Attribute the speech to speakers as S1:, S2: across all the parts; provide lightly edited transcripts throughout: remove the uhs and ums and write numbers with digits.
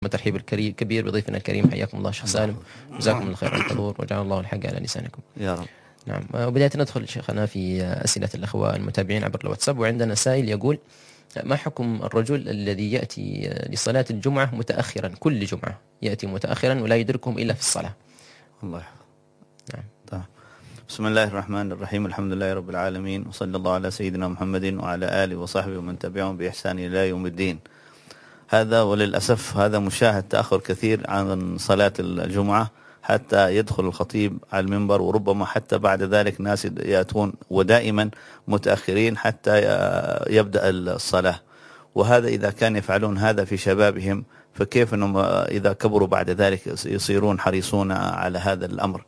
S1: الترحيب الكبير بضيفنا الكريم. حياكم الله شيخ سالم، جزاكم الله خير الحضور وجعل الله الحق على لسانكم
S2: يا رب.
S1: نعم. وبداية ندخل شيخنا في أسئلة الأخوة المتابعين عبر الواتساب. وعندنا سائل يقول: ما حكم الرجل الذي يأتي لصلاة الجمعة متأخرا، كل جمعة يأتي متأخرا ولا يدركهم إلا في الصلاة؟
S2: الله يحفظ.
S1: نعم.
S2: طيب. بسم الله الرحمن الرحيم، الحمد لله رب العالمين، وصلى الله على سيدنا محمد وعلى آله وصحبه ومن تبعهم بإحسان إلى يوم الدين. هذا وللأسف هذا مشاهد تأخر كثير عن صلاة الجمعة حتى يدخل الخطيب على المنبر، وربما حتى بعد ذلك ناس يأتون ودائما متأخرين حتى يبدأ الصلاة. وهذا إذا كان يفعلون هذا في شبابهم، فكيف أنهم إذا كبروا بعد ذلك يصيرون حريصون على هذا الأمر؟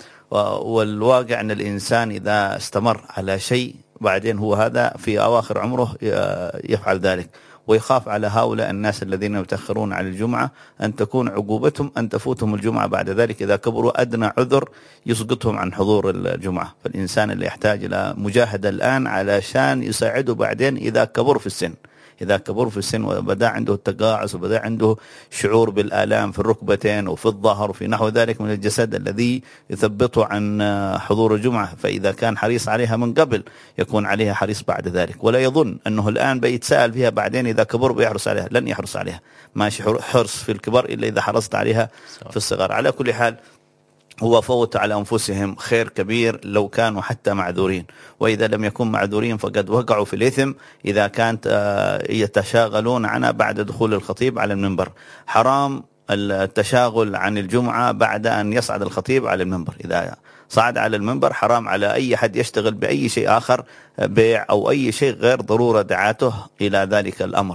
S2: والواقع أن الإنسان إذا استمر على شيء بعدين هو هذا في أواخر عمره يفعل ذلك، ويخاف على هؤلاء الناس الذين يتأخرون على الجمعة أن تكون عقوبتهم أن تفوتهم الجمعة بعد ذلك إذا كبروا أدنى عذر يسقطهم عن حضور الجمعة. فالإنسان اللي يحتاج إلى مجاهدة الآن علشان يساعده بعدين إذا كبر في السن، إذا كبر في السن وبدأ عنده التقاعس وبدأ عنده شعور بالآلام في الركبتين وفي الظهر وفي نحو ذلك من الجسد الذي يثبطه عن حضور الجمعة، فإذا كان حريص عليها من قبل يكون عليها حريص بعد ذلك، ولا يظن أنه الآن بيتساءل فيها بعدين إذا كبر بيحرص عليها. لن يحرص عليها، ماشي حرص في الكبر إلا إذا حرصت عليها في الصغر. على كل حال هو فوت على أنفسهم خير كبير لو كانوا حتى معذورين، وإذا لم يكن معذورين فقد وقعوا في الإثم إذا كانت يتشاغلون عنها بعد دخول الخطيب على المنبر. حرام التشاغل عن الجمعة بعد أن يصعد الخطيب على المنبر. إذا صعد على المنبر حرام على أي حد يشتغل بأي شيء آخر، بيع أو أي شيء غير ضرورة دعاته إلى ذلك الأمر.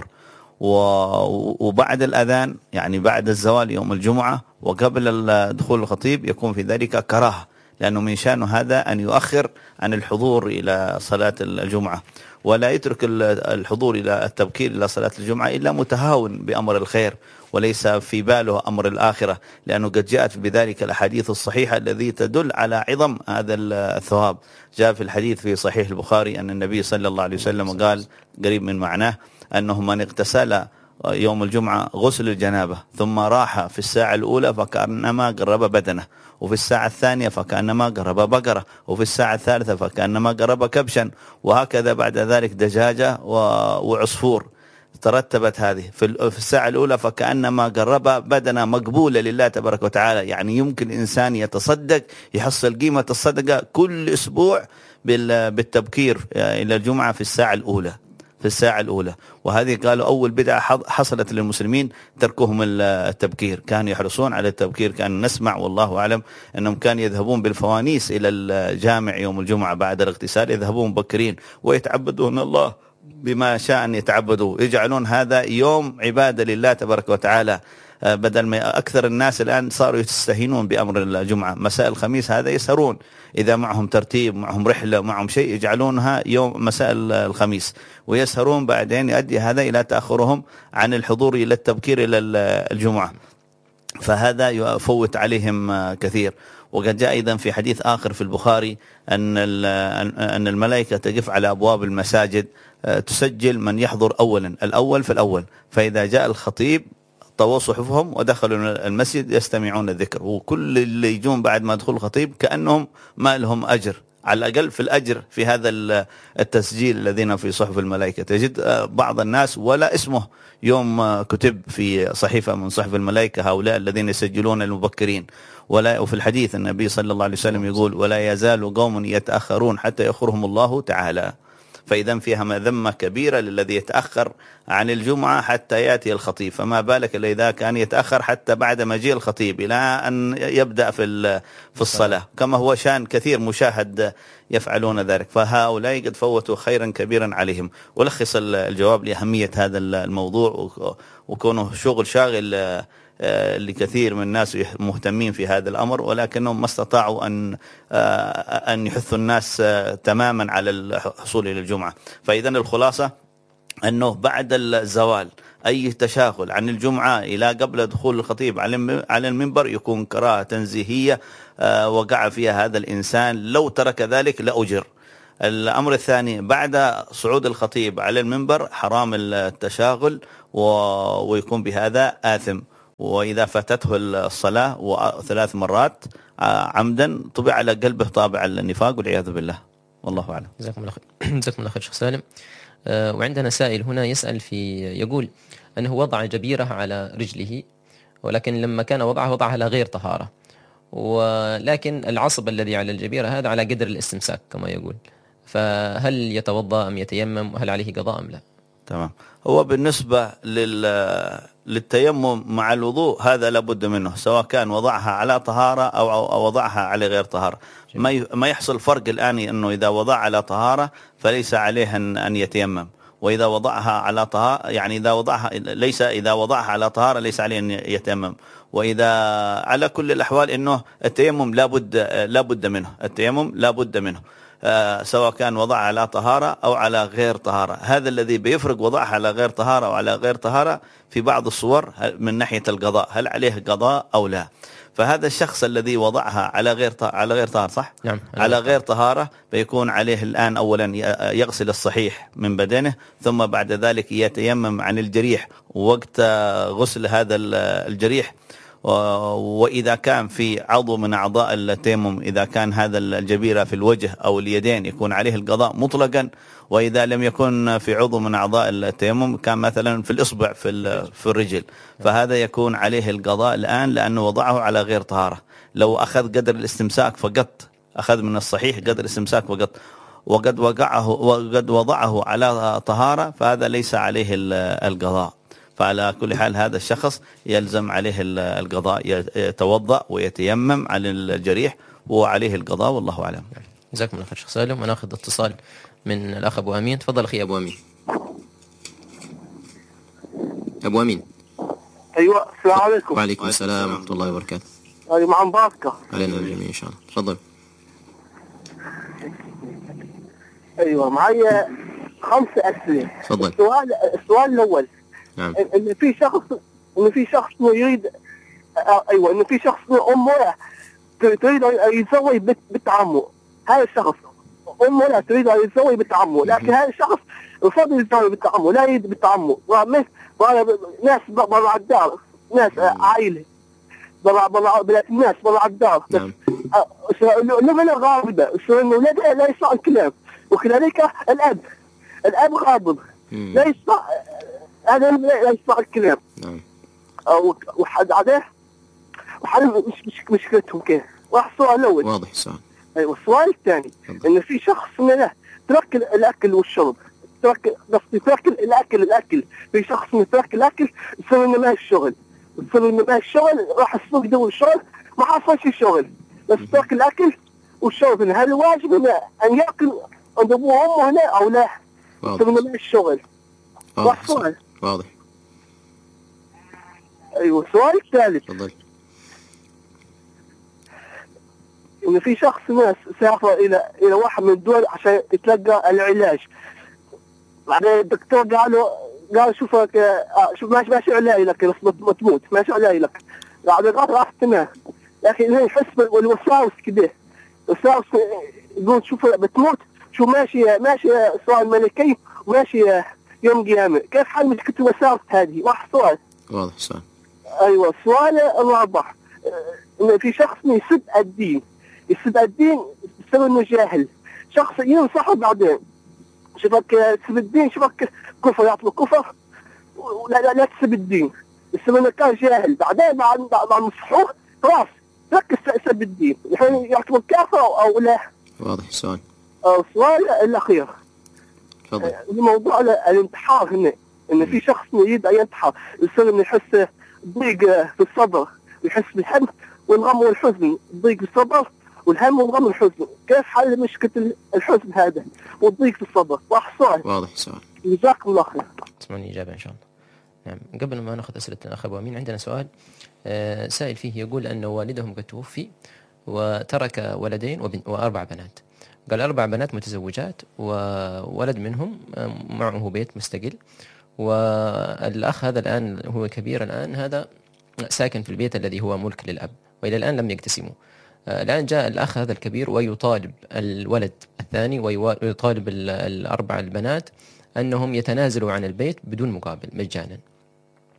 S2: وبعد الأذان يعني بعد الزوال يوم الجمعة وقبل دخول الخطيب يكون في ذلك كراهة، لأنه من شأنه هذا أن يؤخر عن الحضور إلى صلاة الجمعة، ولا يترك الحضور إلى التبكير إلى صلاة الجمعة إلا متهاون بأمر الخير وليس في باله أمر الآخرة، لأنه قد جاءت بذلك الأحاديث الصحيحة التي تدل على عظم هذا الثواب. جاء في الحديث في صحيح البخاري أن النبي صلى الله عليه وسلم قال قريب من معناه أنه من اغتسل يوم الجمعة غسل الجنابة ثم راح في الساعة الأولى فكأنما قرب بدنه، وفي الساعة الثانية فكأنما قرب بقرة، وفي الساعة الثالثة فكأنما قرب كبشا، وهكذا بعد ذلك دجاجة وعصفور. ترتبت هذه في الساعة الأولى فكأنما قرب بدنه مقبولة لله تبارك وتعالى. يعني يمكن إنسان يتصدق يحصل قيمة الصدقة كل أسبوع بالتبكير إلى الجمعة في الساعة الأولى، في الساعة الأولى. وهذه قالوا أول بدعة حصلت للمسلمين تركهم التبكير، كانوا يحرصون على التبكير. كان نسمع والله أعلم أنهم كانوا يذهبون بالفوانيس إلى الجامع يوم الجمعة بعد الاغتسال، يذهبون مبكرين ويتعبدون الله بما شاء أن يتعبدوا، يجعلون هذا يوم عبادة لله تبارك وتعالى، بدل ما أكثر الناس الآن صاروا يستهينون بأمر الجمعة. مساء الخميس هذا يسهرون، إذا معهم ترتيب معهم رحلة معهم شيء يجعلونها يوم مساء الخميس ويسهرون، بعدين يؤدي هذا إلى تأخرهم عن الحضور إلى التبكير إلى الجمعة، فهذا يفوت عليهم كثير. وقد جاء أيضا في حديث آخر في البخاري أن الملائكة تقف على أبواب المساجد تسجل من يحضر الأول في الأول، فإذا جاء الخطيب طووا صحفهم ودخلوا المسجد يستمعون الذكر، وكل اللي يجون بعد ما يدخل الخطيب كأنهم ما لهم أجر، على الأقل في الأجر في هذا التسجيل الذين في صحف الملائكة. تجد بعض الناس ولا اسمه يوم كتب في صحيفة من صحف الملائكة هؤلاء الذين يسجلون المبكرين. وفي الحديث النبي صلى الله عليه وسلم يقول: ولا يزال قوم يتأخرون حتى يأخرهم الله تعالى. فإذا فيها مذمة كبيرة للذي يتأخر عن الجمعة حتى يأتي الخطيب، فما بالك إذا كان يتأخر حتى بعد مجيء الخطيب إلى أن يبدأ في الصلاة، كما هو شان كثير مشاهد يفعلون ذلك. فهؤلاء قد فوتوا خيرا كبيرا عليهم. ولخص الجواب لأهمية هذا الموضوع وكونه شغل شاغل لكثير من الناس مهتمين في هذا الأمر، ولكنهم ما استطاعوا أن يحثوا الناس تماما على الحصول إلى الجمعة. فإذا الخلاصة أنه بعد الزوال أي تشاغل عن الجمعة إلى قبل دخول الخطيب على المنبر يكون كراهة تنزيهية وقع فيها هذا الإنسان، لو ترك ذلك لأجر. الأمر الثاني بعد صعود الخطيب على المنبر حرام التشاغل ويكون بهذا آثم. وإذا فاتته الصلاة 3 مرات عمدا طبع على قلبه طابع النفاق والعياذ بالله، والله أعلم.
S1: جزاكم الله خير. جزاكم الله خير شيخ سالم. وعندنا سائل هنا يسأل يقول أنه وضع جبيرة على رجله، ولكن لما كان وضعها على غير طهارة، ولكن العصب الذي على الجبيرة هذا على قدر الاستمساك كما يقول، فهل يتوضأ أم يتيمم، وهل عليه قضاء أم لا؟
S2: تمام. هو بالنسبة للتيمم مع الوضوء هذا لابد منه، سواء كان وضعها على طهارة أو وضعها على غير طهارة. ما يحصل فرق الآن أنه إذا وضع على طهارة فليس عليه أن يتيمم، وإذا وضعها على طهارة يعني إذا وضعها على طهارة ليس عليه أن يتيمم. وإذا على كل الأحوال أنه التيمم لابد منه، التيمم لابد منه سواء كان وضعها على طهارة أو على غير طهارة. هذا الذي بيفرق وضعها على غير طهارة وعلى غير طهارة في بعض الصور من ناحية القضاء، هل عليه قضاء أو لا. فهذا الشخص الذي وضعها على غير طهارة، صح؟
S1: نعم.
S2: على غير طهارة بيكون عليه الآن أولا يغسل الصحيح من بدنه، ثم بعد ذلك يتيمم عن الجريح وقت غسل هذا الجريح. وإذا كان في عضو من أعضاء التيمم، إذا كان هذا الجبيرة في الوجه أو اليدين يكون عليه القضاء مطلقا. وإذا لم يكن في عضو من أعضاء التيمم، كان مثلا في الإصبع في الرجل، فهذا يكون عليه القضاء الآن لأنه وضعه على غير طهارة. لو أخذ قدر الاستمساك فقط، أخذ من الصحيح قدر الاستمساك فقط، وقد وضعه على طهارة، فهذا ليس عليه القضاء. فعلى كل حال هذا الشخص يلزم عليه القضاء، يتوضأ ويتيمم عن الجريح وعليه القضاء، والله أعلم.
S1: جزاكم الله خير شيخ سالم. وناخذ اتصال من الأخ أبو أمين. تفضل أخي أبو أمين. أبو أمين.
S3: أيوة، السلام عليكم.
S1: وعليكم السلام ورحمة الله وبركاته.
S3: أيوة، مع مباركة
S1: علينا الجميع إن شاء الله. تفضل.
S3: أيوة، معي 5 أسئلة.
S1: تفضل.
S3: السؤال الأول،
S1: نعم.
S3: إن في شخص يريد، أيوة، إن في شخص أمه تريد أن يتزوج بنت عمه. هذا الشخص أمه تريد أن يتزوج بنت عمه، لكن هذا الشخص رفض يتزوج بنت عمه، لا يريد بنت عمه. ناس برا الدار، ناس عائلة ناس برا الدار،
S1: نعم.
S3: لبنى غاضبة، ولدها لا يسمع الكلام، وكذلك الأب غاضب، لا يسمع، هذا لا يسمع الكلام.
S1: نعم.
S3: وحد عليه وحل مشكلتهم كيف. واحد السؤال الأول
S1: واضح السؤال.
S3: أيوة. السؤال الثاني، إن في شخص من ترك الأكل والشرب، ترك الأكل. في شخص من ترك الأكل بسبب إنه ما الشغل، راح السوق يدور الشغل، ما حصلش الشغل، بس ترك الأكل والشرب. هل واجب أن يأكل عند أبوه وأمه هنا أو لا؟ بسبب إنه ما الشغل.
S1: واضح.
S3: أيوة. السؤال الثالث،
S1: تفضل.
S3: إن في شخص سافر إلى واحد من الدول عشان يتلقى العلاج. بعدين الدكتور قال شوف ماشي علاج لك، بس ما تموت، ماشي علاج لك. بعدين راح تمام، لكن هي يحس بالوساوس كده، وساوس يقول شوف بتموت، شو ماشي سؤال ملكي وماشي يوم قيامة. كيف حل مشكلة الوساوس هذه؟ واحد سؤال.
S1: واضح السؤال.
S3: أيوة. السؤال الرابع، إن في شخص يسب الدين بسبب إنه جاهل. شخص ينصحه بعدين، شوفك تسب الدين، شوفك كفر، يعطله كفر، لا تسب الدين بسبب إنه كان جاهل. بعدين بعد نصحوه خلاص ركز تسب الدين، الحين يعتبر كافر أو لا.
S1: واضح السؤال.
S3: السؤال الأخير،
S1: تفضل.
S3: موضوع الانتحار هنا، إن في شخص يريد أن ينتحر بسبب إنه يحس ضيق في الصدر، يحس بالهم والغم والحزن، ضيق في الصدر والهم والغم والحزن. كيف حل مشكلة الحزن هذا والضيق في الصدر؟
S1: واضح السؤال.
S3: جزاكم الله خير.
S1: تسمعني إجابة إن شاء الله. نعم. قبل ما نأخذ أسئلة الأخ أبو أمين، عندنا سؤال سائل فيه يقول أن والدهم قد توفي وترك ولدين و4 بنات. قال 4 بنات متزوجات وولد منهم معه بيت مستقل، والأخ هذا الآن هو كبير، الآن هذا ساكن في البيت الذي هو ملك للأب، وإلى الآن لم يقتسموا. الآن جاء الأخ هذا الكبير ويطالب الولد الثاني ويطالب ال4 البنات أنهم يتنازلوا عن البيت بدون مقابل مجانا.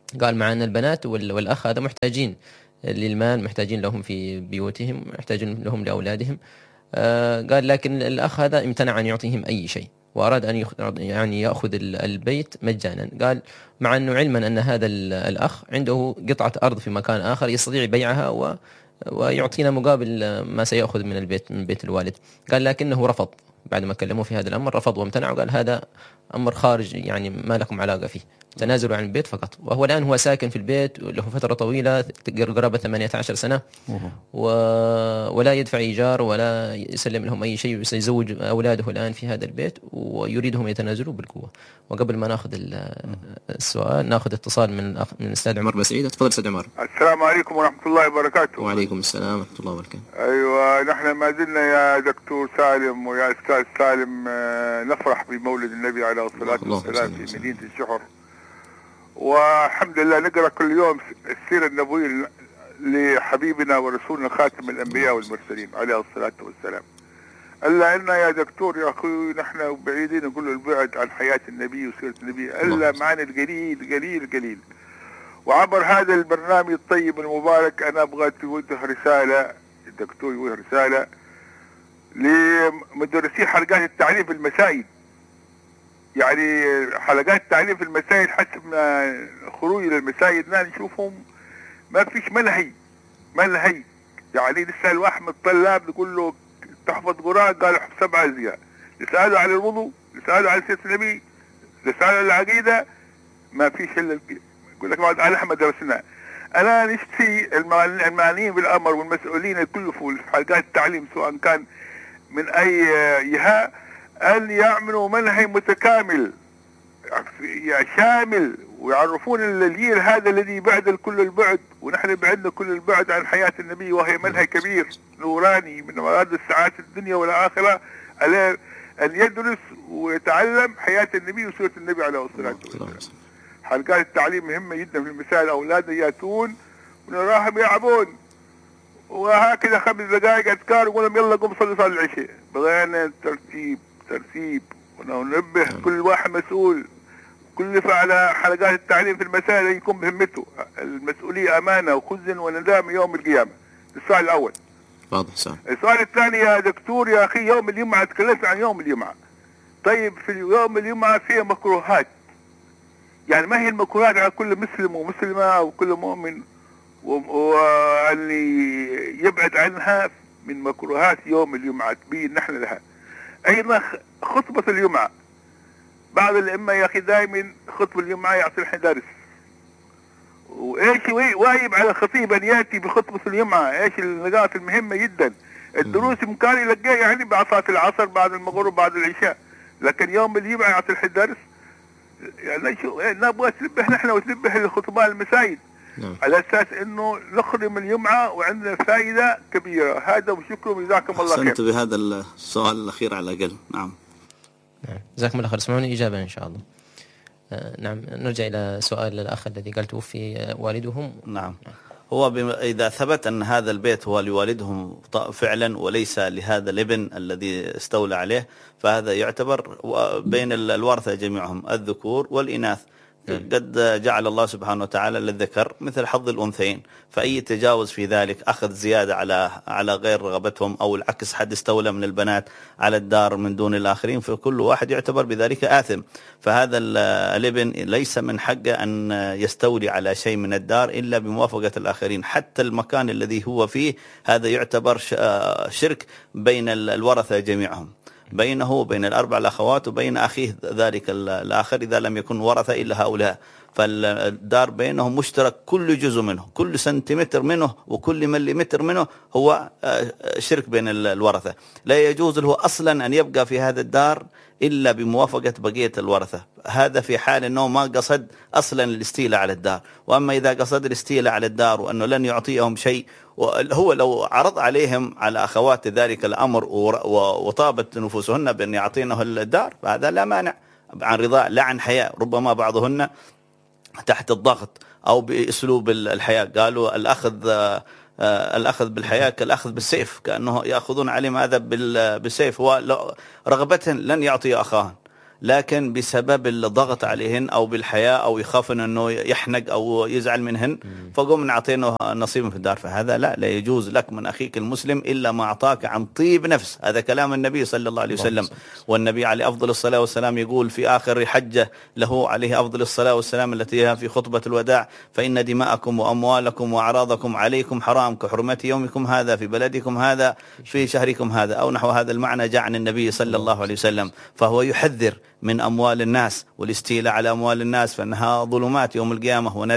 S1: قال مع أن البنات والأخ هذا محتاجين للمال، محتاجين لهم في بيوتهم، محتاجين لهم لأولادهم. قال لكن الأخ هذا امتنع أن يعطيهم أي شيء، وأراد أن يعني يأخذ البيت مجانا. قال مع أنه علما أن هذا الأخ عنده قطعة أرض في مكان آخر يستطيع بيعها ويعطينا مقابل ما سيأخذ من البيت، من بيت الوالد. قال لكنه رفض، بعد ما كلموه في هذا الأمر رفض وامتنع، وقال هذا أمر خارج، يعني ما لكم علاقة فيه، تنازلوا عن البيت فقط. وهو الآن هو ساكن في البيت له فترة طويلة قرابة 18 سنة، ولا يدفع إيجار ولا يسلم لهم أي شيء، وسيزوج أولاده الآن في هذا البيت ويريدهم يتنازلوا بالقوة. وقبل ما ناخذ السؤال ناخذ اتصال من الأستاذ عمر بسعيد. تفضل أستاذ عمر.
S4: السلام عليكم ورحمة الله وبركاته.
S1: وعليكم السلام ورحمة الله وبركاته.
S4: أيوة، نحن ما زلنا يا دكتور سالم ويا أستاذ سالم نفرح بمولد النبي عليه الصلاة والسلام في مدينة الشحر، والحمد لله نقرأ كل يوم السيرة النبوية لحبيبنا ورسولنا خاتم الأنبياء والمرسلين عليه الصلاة والسلام. إلا إن يا دكتور يا أخوي نحن بعيدين نقول البعد عن حياة النبي وسيرة النبي، إلا معنا القليل قليل قليل. وعبر هذا البرنامج الطيب المبارك أنا أبغى توجه رسالة، الدكتور يوجه رسالة لمدرسي حلقات التعليم في المساجد. يعني حلقات التعليم في المساجد حسب ما خروج للمساجد نشوفهم ما فيش منهي. يعني لسه الواحد من الطلاب نقول له تحفظ قرآن، قال احفظ 7 أجزاء. نسأله عن الوضوء، نسأله عن سيرة النبي، نسأله عن العقيدة، ما فيش إلا يقول لك بعد على أحمد درسنا. أنا نشتي المعنيين بالأمر والمسؤولين الكل في حلقات التعليم سواء كان من أي جهة أن يعملوا منهج متكامل شامل، ويعرفون الجيل هذا الذي بعد كل البعد، ونحن بعدنا كل البعد عن حياة النبي، وهي منهج كبير نوراني من مواد السعادة الدنيا والآخرة، عليه أن يدرس ويتعلم حياة النبي وسيرة النبي عليه الصلاة والسلام. حلقات التعليم مهمة جدا في المسائل، أولادنا يأتون ونراهم يلعبون وهكذا 5 دقائق أذكار ويقول لهم يلا قوم صلي صلاة العشاء. بغينا ترتيب وننبه كل واحد مسؤول، كل على حلقات التعليم في المسائل يكون بهمته. المسؤولية أمانة وخزن وندامة يوم القيامة. السؤال الأول.
S1: واضح صح.
S4: السؤال الثاني يا دكتور يا أخي، يوم الجمعة تكلمت عن يوم الجمعة. طيب في يوم الجمعة فيه مكروهات، يعني ما هي المكروهات على كل مسلم ومسلمة أو كل مؤمن واللي يبعد عنها من مكروهات يوم الجمعة تبين نحن لها. أيضا خطبة الجمعة، بعض الأئمة يا أخي دائما خطبة الجمعة يعطي الحدارس، وإيش واجب على الخطيب أن يأتي بخطبة الجمعة، إيش النقاط المهمة جدا. الدروس ممكن يلقاها يعني بعد صلاة العصر، بعد المغرب، بعد العشاء، لكن يوم الجمعة يعطي الحدارس. يعني نبغى تنبه نحن وتنبه للخطباء المساجد على أساس إنه نخرج من الجمعة وعندنا فائدة كبيرة. هذا وشكرا وجزاكم الله خير.
S2: أحسنت بهذا السؤال الأخير على الأقل. نعم
S1: جزاكم الله خير. اسمعوني إجابة إن شاء الله. نعم نرجع إلى سؤال الأخ الذي قال توفي والدهم.
S2: نعم هو إذا ثبت أن هذا البيت هو لوالدهم فعلا وليس لهذا الابن الذي استولى عليه، فهذا يعتبر بين الورثة جميعهم الذكور والإناث. قد جعل الله سبحانه وتعالى للذكر مثل حظ الأنثيين، فأي تجاوز في ذلك أخذ زيادة على غير رغبتهم، أو العكس حد استولى من البنات على الدار من دون الآخرين، فكل واحد يعتبر بذلك آثم. فهذا الابن ليس من حقه أن يستولي على شيء من الدار إلا بموافقة الآخرين. حتى المكان الذي هو فيه هذا يعتبر شرك بين الورثة جميعهم، بينه وبين ال4 الأخوات وبين أخيه ذلك الآخر إذا لم يكن ورثة إلا هؤلاء. فالدار بينهم مشترك، كل جزء منه، كل سنتيمتر منه وكل مليمتر منه هو شرك بين الورثة. لا يجوز له أصلا أن يبقى في هذا الدار إلا بموافقة بقية الورثة. هذا في حال أنه ما قصد أصلا الاستيلاء على الدار. وأما إذا قصد الاستيلاء على الدار وأنه لن يعطيهم شيء، هو لو عرض عليهم على أخوات ذلك الأمر وطابت نفوسهن بأن يعطينه الدار، فهذا لا مانع عن رضاء لا عن حياء. ربما بعضهن تحت الضغط أو بأسلوب الحياة قالوا الأخذ بالحياة كالأخذ بالسيف، كأنه يأخذون عليهم هذا بالسيف، ورغبة لن يعطي أخاهن. لكن بسبب الضغط عليهن أو بالحياة أو يخاف أنه يحنق أو يزعل منهن فقوم نعطينه نصيب في الدار. فهذا لا يجوز لك من أخيك المسلم إلا ما أعطاك عن طيب نفس. هذا كلام النبي صلى الله عليه وسلم. والنبي عليه أفضل الصلاة والسلام يقول في آخر حجة له عليه أفضل الصلاة والسلام التي هي في خطبة الوداع: فإن دماءكم وأموالكم وأعراضكم عليكم حرام كحرمة يومكم هذا في بلدكم هذا في شهركم هذا، أو نحو هذا المعنى جاء عن النبي صلى الله عليه وسلم. فهو يحذر من أموال الناس والاستيلاء على أموال الناس، فإنها ظلمات يوم القيامة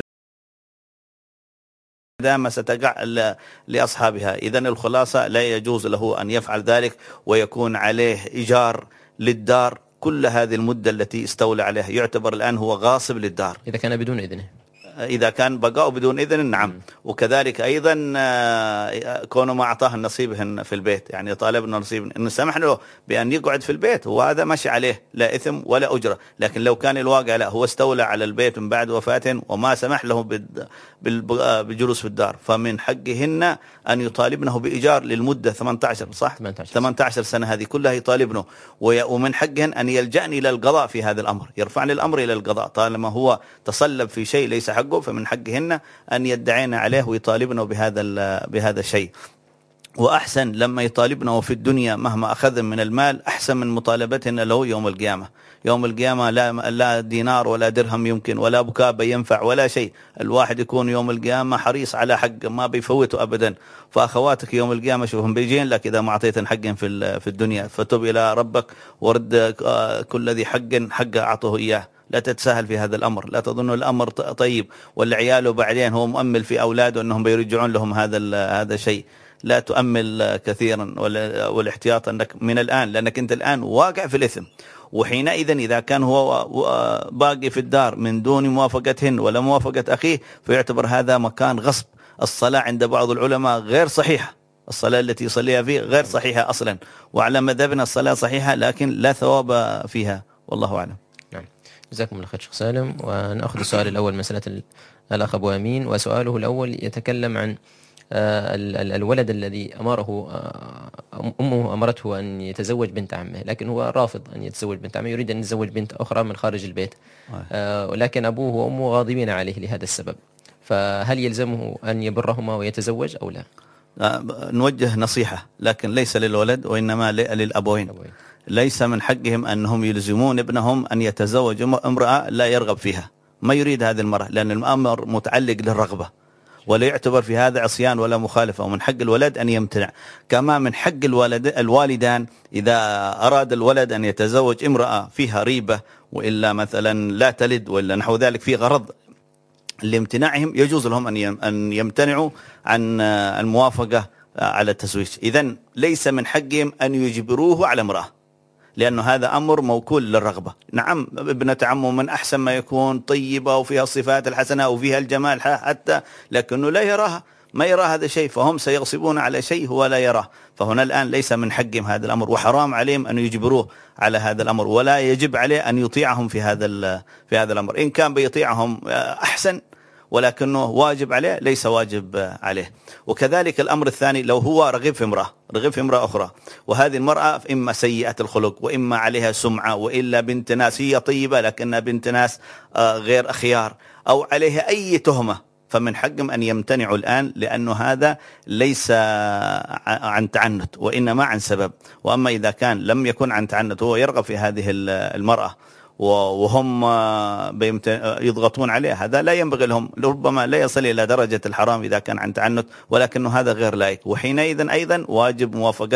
S2: وندامة ستقع لأصحابها. إذن الخلاصة لا يجوز له أن يفعل ذلك ويكون عليه إيجار للدار كل هذه المدة التي استولى عليها. يعتبر الآن هو غاصب للدار
S1: إذا كان بدون إذنه.
S2: إذا كان بقاء بدون إذن نعم. وكذلك أيضا كونه ما أعطاه النصيب في البيت، يعني طالبنا نصيب إنه سمح له بأن يقعد في البيت، وهذا ماشي عليه لا إثم ولا أجرة. لكن لو كان الواقع لا، هو استولى على البيت من بعد وفاته وما سمح له بالجلوس في الدار، فمن حقهن أن يطالبنه بإيجار للمدة 18 صح؟ 18 سنة هذه كلها يطالبنه، ومن حقهن أن يلجأني إلى القضاء في هذا الأمر، يرفعني الأمر إلى القضاء طالما هو تصلب في شيء ليس حقه، فمن حقهن أن يدعين عليه ويطالبنه بهذا الشيء. وأحسن لما يطالبنا في الدنيا مهما أخذ من المال أحسن من مطالبتنا له يوم القيامة. يوم القيامة لا دينار ولا درهم يمكن ولا بكاء ينفع ولا شيء. الواحد يكون يوم القيامة حريص على حق ما بيفوته أبدا. فأخواتك يوم القيامة شوفهم بيجين لك إذا ما أعطيتن حق في الدنيا، فتب إلى ربك ورد كل ذي حق أعطه إياه. لا تتساهل في هذا الأمر، لا تظن الأمر طيب ولا عياله بعدين هو مؤمل في أولاده أنهم بيرجعون لهم هذا الشيء. لا تؤمل كثيرا والاحتياط أنك من الآن، لأنك أنت الآن واقع في الإثم. وحينئذ إذا كان هو باقي في الدار من دون موافقتهن ولا موافقة أخيه فيعتبر هذا مكان غصب. الصلاة عند بعض العلماء غير صحيحة، الصلاة التي يصليها فيه غير صحيحة أصلا، وعلى مذهبنا الصلاة صحيحة لكن لا ثواب فيها، والله أعلم.
S1: نعم، جزاكم الله خير شيخ سالم. ونأخذ السؤال الأول مسألة الأخ أبو أمين، وسؤاله الأول يتكلم عن الولد الذي أمه أمرته أن يتزوج بنت عمه، لكن هو رافض أن يتزوج بنت عمه، يريد أن يتزوج بنت أخرى من خارج البيت، ولكن أبوه وأمه غاضبين عليه لهذا السبب، فهل يلزمه أن يبرهما ويتزوج أو لا؟
S2: نوجه نصيحة، لكن ليس للولد وإنما للأبوين. ليس من حقهم أنهم يلزمون ابنهم أن يتزوج امرأة لا يرغب فيها، ما يريد هذه المرأة، لأن الأمر متعلق للرغبة ولا يعتبر في هذا عصيان ولا مخالفة. ومن حق الولد أن يمتنع، كما من حق الوالدان إذا أراد الولد أن يتزوج امرأة فيها ريبة وإلا مثلا لا تلد وإلا نحو ذلك في غرض لامتناعهم، يجوز لهم أن يمتنعوا عن الموافقة على التزويج. إذن ليس من حقهم أن يجبروه على امرأة، لأنه هذا أمر موكول للرغبة. نعم ابنة عمه من أحسن ما يكون، طيبة وفيها الصفات الحسنة وفيها الجمال حتى، لكنه لا يراها، ما يرى هذا الشيء، فهم سيغصبون على شيء هو لا يراه. فهنا الآن ليس من حقهم هذا الأمر، وحرام عليهم أن يجبروه على هذا الأمر، ولا يجب عليه أن يطيعهم في هذا الأمر. إن كان بيطيعهم أحسن، ولكنه واجب عليه ليس واجب عليه. وكذلك الأمر الثاني، لو هو رغب في امرأة أخرى، وهذه المرأة إما سيئة الخلق وإما عليها سمعة وإلا بنت ناس هي طيبة لكنها بنت ناس غير أخيار، أو عليها أي تهمة، فمن حقهم أن يمتنعوا الآن، لأنه هذا ليس عن تعنت وإنما عن سبب. وأما إذا كان لم يكن عن تعنت، هو يرغب في هذه المرأة وهم يضغطون عليه، هذا لا ينبغي لهم، ربما لا يصل إلى درجة الحرام إذا كان عن تعنت، ولكنه هذا غير لائق. وحينئذ أيضا واجب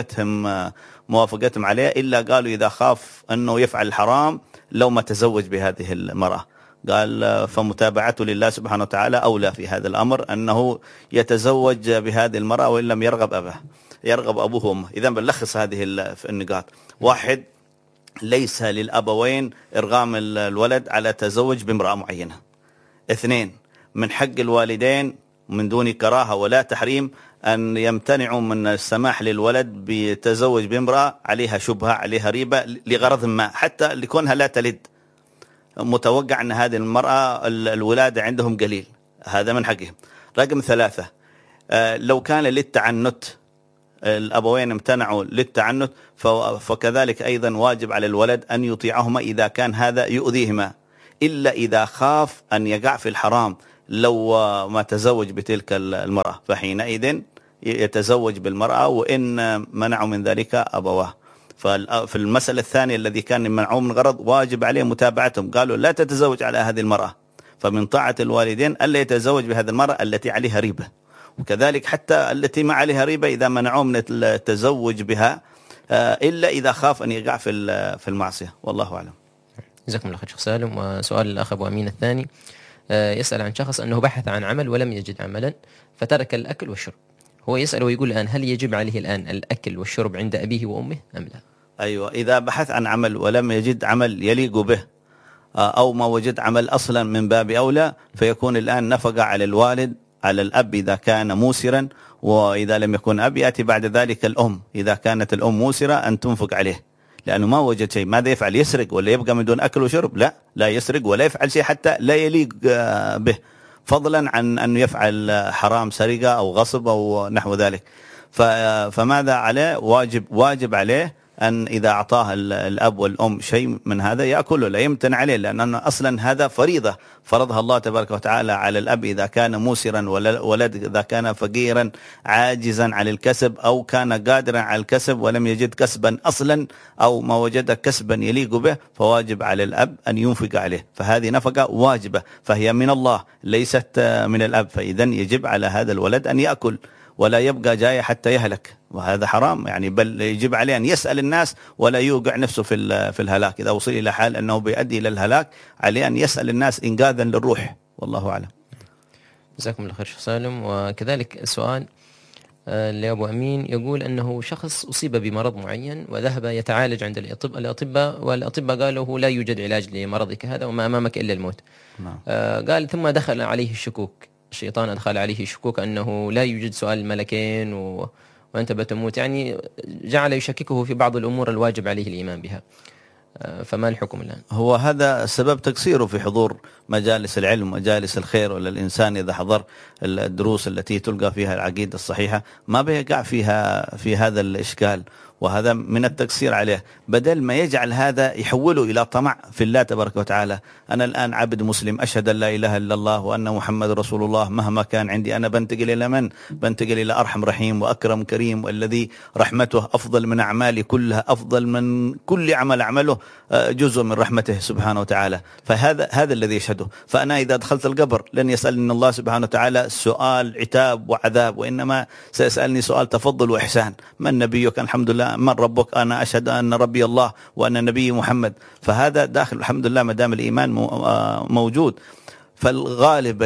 S2: موافقتهم عليه، إلا قالوا إذا خاف أنه يفعل الحرام لو ما تزوج بهذه المرأة. قال فمتابعته لله سبحانه وتعالى أولى في هذا الأمر، أنه يتزوج بهذه المرأة وإن لم يرغب أبوه وأمه. إذن بنلخص هذه النقاط: واحد، ليس للأبوين إرغام الولد على تزوج بامرأة معينة. اثنين، من حق الوالدين من دون كراهة ولا تحريم أن يمتنعوا من السماح للولد بتزوج بامرأة عليها شبهة عليها ريبة لغرض ما، حتى لكونها لا تلد، متوقع أن هذه المرأة الولادة عندهم قليل، هذا من حقهم. رقم ثلاثة، لو كان للتعنت الأبوين امتنعوا للتعنت، فكذلك أيضا واجب على الولد أن يطيعهما إذا كان هذا يؤذيهما، إلا إذا خاف أن يقع في الحرام لو ما تزوج بتلك المرأة، فحينئذ يتزوج بالمرأة وإن منعوا من ذلك أبواه. في المسألة الثانية الذي كان منعوه من غرض واجب عليه متابعتهم، قالوا لا تتزوج على هذه المرأة، فمن طاعة الوالدين ألا يتزوج بهذه المرأة التي عليها ريبة، وكذلك حتى التي ما عليها ريبة إذا منعوه من التزوج بها إلا إذا خاف أن يقع في المعصية. والله أعلم.
S1: جزاكم الله خير شيخ سالم. وسؤال الأخ أبو أمين الثاني يسأل عن شخص أنه بحث عن عمل ولم يجد عملا فترك الأكل والشرب. هو يسأل ويقول الآن هل يجب عليه الآن الأكل والشرب عند أبيه وأمه أم لا؟
S2: أيوة، إذا بحث عن عمل ولم يجد عمل يليق به أو ما وجد عمل أصلا من باب أولى، فيكون الآن نفقة على الوالد، على الأب إذا كان موسرا، وإذا لم يكن أب يأتي بعد ذلك الأم إذا كانت الأم موسرة أن تنفق عليه، لأنه ما وجد شيء. ماذا يفعل؟ يسرق ولا يبقى من دون أكل وشرب؟ لا يسرق ولا يفعل شيء حتى لا يليق به، فضلا عن أن يفعل حرام سرقة أو غصب أو نحو ذلك. فماذا عليه؟ واجب عليه أن إذا أعطاه الأب والأم شيء من هذا يأكله، لا يمتنع عليه، لأن أصلا هذا فريضة فرضها الله تبارك وتعالى على الأب إذا كان موسرا، ولد إذا كان فقيرا عاجزا عن الكسب أو كان قادرا على الكسب ولم يجد كسبا أصلا أو ما وجد كسبا يليق به، فواجب على الأب أن ينفق عليه، فهذه نفقة واجبة، فهي من الله ليست من الأب، فإذا يجب على هذا الولد أن يأكل ولا يبقى جاي حتى يهلك، وهذا حرام يعني، بل يجب عليه أن يسأل الناس ولا يوقع نفسه في الهلاك. إذا وصل إلى حال أنه بيؤدي إلى الهلاك عليه أن يسأل الناس إنقاذا للروح. والله أعلم.
S1: جزاكم الله خير شيخ سالم. وكذلك السؤال لأبو أمين يقول أنه شخص أصيب بمرض معين وذهب يتعالج عند الأطباء، والأطباء قالوا لا يوجد علاج لمرضك هذا وما أمامك إلا الموت. قال ثم دخل عليه الشكوك، الشيطان أدخل عليه الشكوك أنه لا يوجد سؤال الملكين وأنت بتموت، يعني جعل يشككه في بعض الأمور الواجب عليه الإيمان بها، فما الحكم الآن؟
S2: هو هذا سبب تقصيره في حضور مجالس العلم مجالس الخير، ولا الإنسان إذا حضر الدروس التي تلقى فيها العقيدة الصحيحة ما بيقع فيها في هذا الإشكال، وهذا من التقصير عليه، بدل ما يجعل هذا يحوله إلى طمع في الله تبارك وتعالى. أنا الآن عبد مسلم أشهد أن لا إله إلا الله وأن محمد رسول الله، مهما كان عندي أنا بنتقل إلى من؟ بنتقل إلى أرحم رحيم وأكرم كريم، والذي رحمته أفضل من أعمالي كلها، أفضل من كل عمل أعمله جزء من رحمته سبحانه وتعالى. فهذا الذي يشهده. فأنا إذا دخلت القبر لن يسألني الله سبحانه وتعالى سؤال عتاب وعذاب، وإنما سيسألني سؤال تفضل وإحسان. من نبيك؟ الحمد لله. من ربك؟ أنا أشهد أن ربي الله وأن نبي محمد. فهذا داخل الحمد لله ما دام الإيمان موجود. فالغالب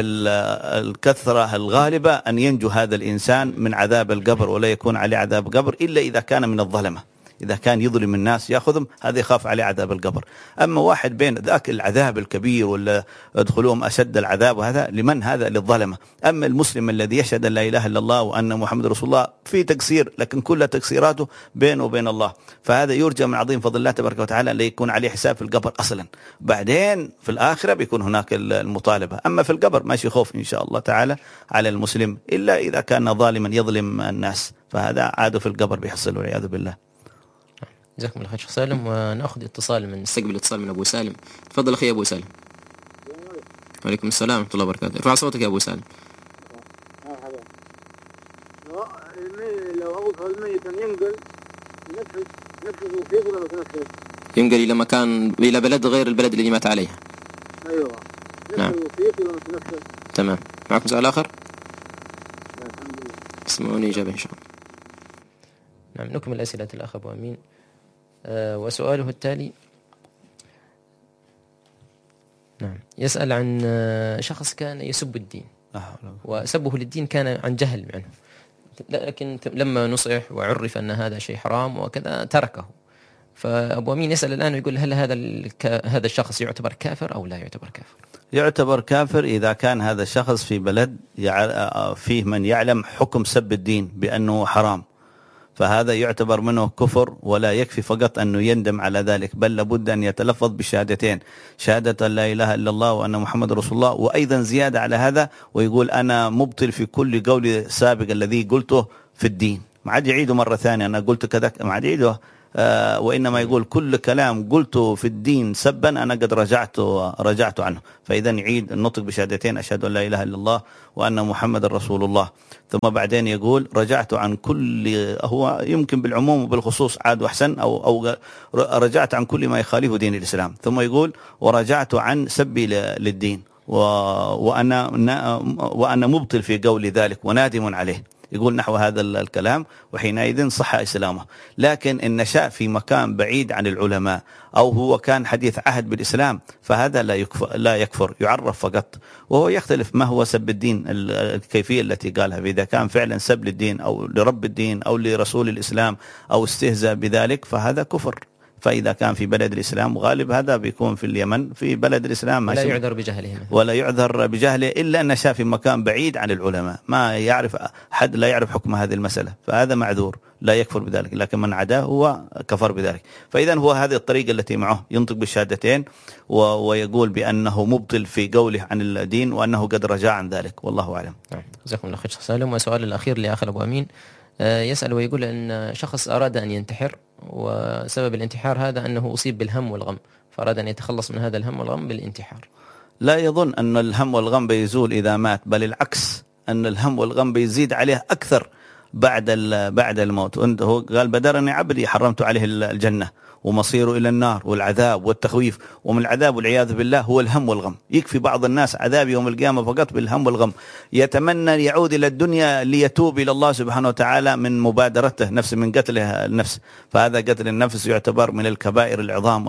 S2: الكثرة الغالبة أن ينجو هذا الإنسان من عذاب القبر ولا يكون عليه عذاب قبر، إلا إذا كان من الظلمة، إذا كان يظلم الناس يأخذهم، هذا يخاف عليه عذاب القبر. أما واحد بين ذاك العذاب الكبير ولا يدخلهم أشد العذاب، وهذا لمن؟ هذا للظلمة. أما المسلم الذي يشهد أن لا إله إلا الله وأن محمد رسول الله في تقصير، لكن كل تقصيراته بينه وبين الله، فهذا يرجى من عظيم فضل الله تبارك وتعالى لا يكون عليه حساب في القبر أصلا. بعدين في الآخرة بيكون هناك المطالبة، أما في القبر ماشي خوف إن شاء الله تعالى على المسلم، إلا إذا كان ظالما يظلم الناس، فهذا عاده في القبر بيحصل والعياذ بالله.
S1: جزاكم الله خير شيخ سالم. ونأخذ نستقبل اتصال من أبو سالم. تفضل أخي أبو سالم. وعليكم السلام ورحمة الله وبركاته. ارفع صوتك يا أبو سالم.
S3: لو أوصل الميت ينقل نفسه كيف ولا نفسه؟
S1: ينقل إلى مكان، إلى بلد غير البلد الذي مات عليه.
S3: أيوة.
S1: نعم. تمام. معكم سؤال آخر؟
S3: الحمد لله.
S1: اسمعوني إجابة إن شاء الله. نعم، نكمل أسئلة الأخ أبو أمين. وسؤاله التالي، نعم، يسأل عن شخص كان يسب الدين، وسبه للدين كان عن جهل عنه، لكن لما نصح وعرف أن هذا شيء حرام وكذا تركه. فأبو أمين يسأل الآن ويقول هل هذا الشخص يعتبر كافر أو لا يعتبر كافر؟
S2: يعتبر كافر إذا كان هذا الشخص في بلد فيه من يعلم حكم سب الدين بأنه حرام، فهذا يعتبر منه كفر، ولا يكفي فقط أنه يندم على ذلك، بل لابد أن يتلفظ بشهادتين، شهادة لا إله إلا الله وأن محمد رسول الله، وأيضا زيادة على هذا ويقول أنا مبطل في كل قول سابق الذي قلته في الدين، ما عاد يعيده مرة ثانية أنا قلت كذا، ما عاد يعيده. وإنما يقول كل كلام قلته في الدين سبا أنا قد رجعت عنه. فإذا يعيد النطق بشهادتين أشهد أن لا إله إلا الله وأن محمد رسول الله، ثم بعدين يقول رجعت عن كل، هو يمكن بالعموم وبالخصوص عاد وأحسن، أو رجعت عن كل ما يخالف دين الإسلام. ثم يقول ورجعت عن سبي للدين وأنا مبطل في قول ذلك ونادم عليه. يقول نحو هذا الكلام، وحينئذ صح إسلامه. لكن إن نشأ في مكان بعيد عن العلماء أو هو كان حديث عهد بالإسلام فهذا لا يكفر، يعرف فقط. وهو يختلف ما هو سب الدين، الكيفية التي قالها، إذا كان فعلا سب للدين أو لرب الدين أو لرسول الإسلام أو استهزاء بذلك فهذا كفر. فإذا كان في بلد الإسلام، وغالب هذا بيكون في اليمن في بلد الإسلام،
S1: لا يعذر بجهله
S2: ولا يعذر بجهله إلا أن شاف في مكان بعيد عن العلماء ما يعرف حد، لا يعرف حكم هذه المسألة، فهذا معذور لا يكفر بذلك. لكن من عداه هو كفر بذلك. فإذا هو هذه الطريقة التي معه ينطق بالشهادتين ويقول بأنه مبطل في قوله عن الدين وأنه قد رجع عن ذلك، والله أعلم.
S1: جزاكم الله خير سالم. وسؤال الأخير لأخ أبو أمين، يسأل ويقول أن شخص أراد أن ينتحر، وسبب الانتحار هذا أنه أصيب بالهم والغم، فأراد أن يتخلص من هذا الهم والغم بالانتحار.
S2: لا يظن أن الهم والغم بيزول إذا مات، بل العكس، أن الهم والغم بيزيد عليه أكثر بعد الموت. هو قال بدرني عبدي حرمت عليه الجنة ومصيره إلى النار والعذاب والتخويف. ومن العذاب والعياذ بالله هو الهم والغم. يكفي بعض الناس عذاب يوم القيامة فقط بالهم والغم، يتمنى يعود إلى الدنيا ليتوب إلى الله سبحانه وتعالى من مبادرته نفس من قتله النفس. فهذا قتل النفس يعتبر من الكبائر العظام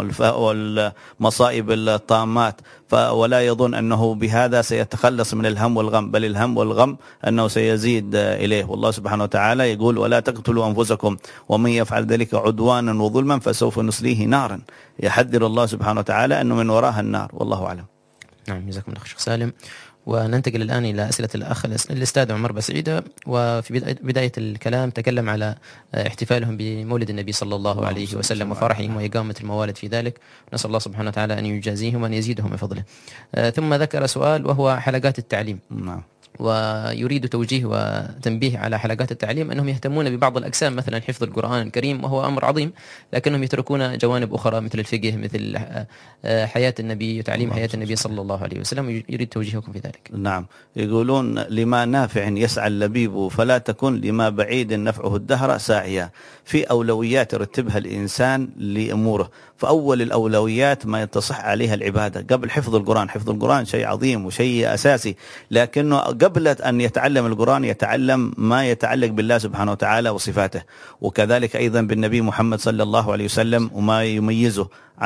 S2: والمصائب الطامات. ولا يظن أنه بهذا سيتخلص من الهم والغم، بل الهم والغم أنه سيزيد إليه. والله سبحانه وتعالى يقول ولا تقتلوا أنفسكم ومن يفعل ذلك عدوانا وظلما فسوف نصليه نارا. يحذر الله سبحانه وتعالى أنه من وراها النار، والله أعلم.
S1: نعم، جزاكم الله خير سالم. وننتقل الآن إلى أسئلة الأخ الأستاذ عمر بسعيدة. وفي بداية الكلام تكلم على احتفالهم بمولد النبي صلى الله عليه وسلم وفرحهم وإقامة الموالد في ذلك. نسأل الله سبحانه وتعالى أن يجازيهم وأن يزيدهم من فضله. ثم ذكر سؤال وهو حلقات التعليم.
S2: نعم.
S1: ويريد توجيه وتنبيه على حلقات التعليم أنهم يهتمون ببعض الأقسام، مثلا حفظ القرآن الكريم وهو أمر عظيم، لكنهم يتركون جوانب أخرى مثل الفقه، مثل حياة النبي وتعليم حياة النبي صلى الله عليه وسلم. يريد توجيهكم في ذلك.
S2: نعم. يقولون لما نافع يسعى اللبيب فلا تكن لما بعيد نفعه الدهر ساعيا. في أولويات يرتبها الإنسان لأموره، فأول الأولويات ما يتصح عليها العبادة قبل حفظ القرآن. حفظ القرآن شيء عظيم وشيء أساسي، لكنه قبل أن يتعلم القرآن يتعلم ما يتعلق بالله سبحانه وتعالى وصفاته، وكذلك أيضا بالنبي محمد صلى الله عليه وسلم وما يميزه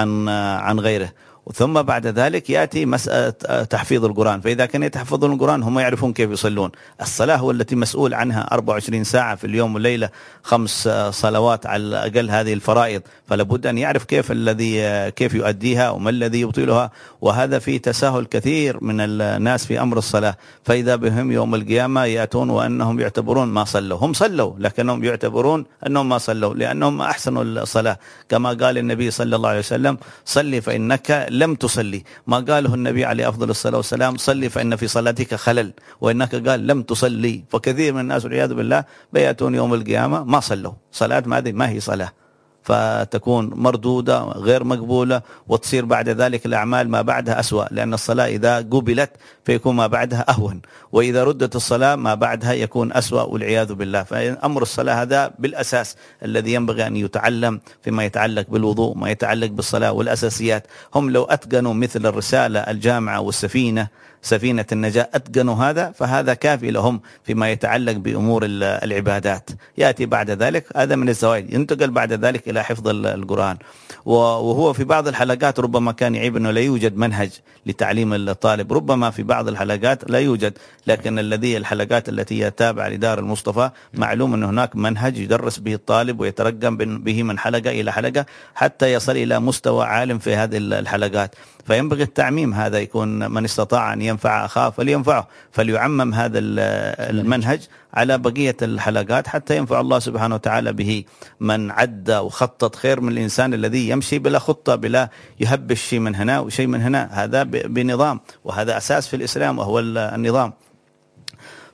S2: عن غيره. ثم بعد ذلك يأتي مسألة تحفيظ القرآن. فإذا كان يتحفظون القرآن هم يعرفون كيف يصلون. الصلاة هو التي مسؤول عنها 24 ساعة في اليوم والليلة، 5 صلوات على الأقل، هذه الفرائض، فلابد أن يعرف كيف يؤديها وما الذي يبطلها. وهذا فيه تساهل كثير من الناس في أمر الصلاة. فإذا بهم يوم القيامة يأتون وأنهم يعتبرون ما صلوا، هم صلوا لكنهم يعتبرون أنهم ما صلوا لأنهم أحسنوا الصلاة. كما قال النبي صلى الله عليه وسلم صلي فإنك لم تصلي. ما قاله النبي عليه أفضل الصلاة والسلام صلي فإن في صلاتك خلل، وإنك قال لم تصلي. فكثير من الناس والعياذ بالله بيأتون يوم القيامة ما صلوا، صلاة ما هي صلاة، فتكون مردودة غير مقبولة، وتصير بعد ذلك الأعمال ما بعدها أسوأ، لأن الصلاة إذا قبلت فيكون ما بعدها أهون، وإذا ردت الصلاة ما بعدها يكون أسوأ والعياذ بالله. فأمر الصلاة هذا بالأساس الذي ينبغي أن يتعلم فيما يتعلق بالوضوء، ما يتعلق بالصلاة والأساسيات. هم لو أتقنوا مثل الرسالة الجامعة والسفينة، سفينة النجاة، أتقنوا هذا فهذا كافي لهم فيما يتعلق بأمور العبادات. يأتي بعد ذلك هذا من الزوائد، ينتقل بعد ذلك إلى حفظ القرآن. وهو في بعض الحلقات ربما كان يعيب أنه لا يوجد منهج لتعليم الطالب، ربما في بعض الحلقات لا يوجد، لكن الحلقات التي هي تابعة لدار المصطفى معلوم أن هناك منهج يدرس به الطالب ويترقم به من حلقة إلى حلقة حتى يصل إلى مستوى عالم في هذه الحلقات. فينبغي التعميم، هذا يكون من استطاع أن ينفع أخاه فلينفعه، فليعمم هذا المنهج على بقية الحلقات حتى ينفع الله سبحانه وتعالى به. من عد وخطط خير من الإنسان الذي يمشي بلا خطة، بلا يهبش شيء من هنا وشيء من هنا، هذا بنظام، وهذا أساس في الإسلام وهو النظام.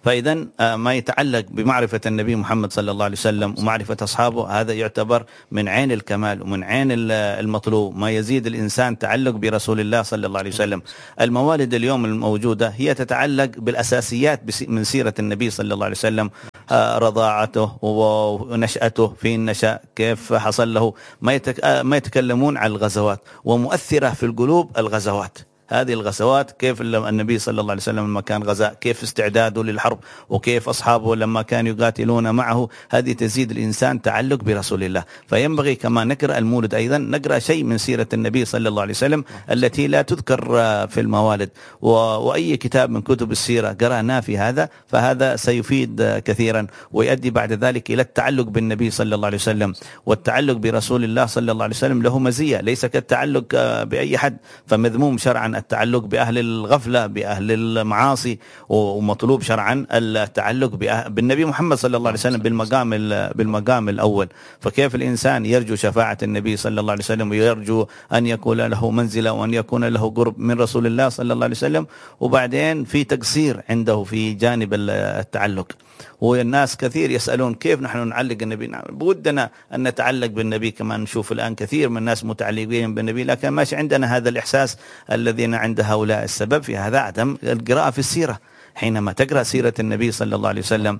S2: فإذا ما يتعلق بمعرفة النبي محمد صلى الله عليه وسلم ومعرفة أصحابه هذا يعتبر من عين الكمال ومن عين المطلوب، ما يزيد الإنسان تعلق برسول الله صلى الله عليه وسلم. الموالد اليوم الموجودة هي تتعلق بالأساسيات من سيرة النبي صلى الله عليه وسلم، رضاعته ونشأته، في النشأ كيف حصل له، ما يتكلمون عن الغزوات، ومؤثرة في القلوب الغزوات. هذه الغزوات كيف النبي صلى الله عليه وسلم لما كان غزاء كيف استعداده للحرب، وكيف أصحابه لما كانوا يقاتلون معه، هذه تزيد الإنسان تعلق برسول الله. فينبغي كما نقرأ المولد أيضا نقرأ شيء من سيرة النبي صلى الله عليه وسلم التي لا تذكر في الموالد، وأي كتاب من كتب السيرة قرأناه في هذا فهذا سيفيد كثيرا، ويؤدي بعد ذلك إلى التعلق بالنبي صلى الله عليه وسلم. والتعلق برسول الله صلى الله عليه وسلم له مزية ليس كالتعلق بأي حد، فمذموم شرعا التعلق بأهل الغفلة بأهل المعاصي، ومطلوب شرعا التعلق بالنبي محمد صلى الله عليه وسلم بالمقام الأول. فكيف الإنسان يرجو شفاعة النبي صلى الله عليه وسلم ويرجو أن يكون له منزلة وأن يكون له قرب من رسول الله صلى الله عليه وسلم، وبعدين في تقصير عنده في جانب التعلق. والناس كثير يسألون كيف نحن نعلق النبي، بودنا أن نتعلق بالنبي كما نشوف الآن كثير من الناس متعلقين بالنبي، لكن ماشي عندنا هذا الإحساس الذين عند هؤلاء. السبب في هذا عدم القراءة في السيرة. حينما تقرأ سيرة النبي صلى الله عليه وسلم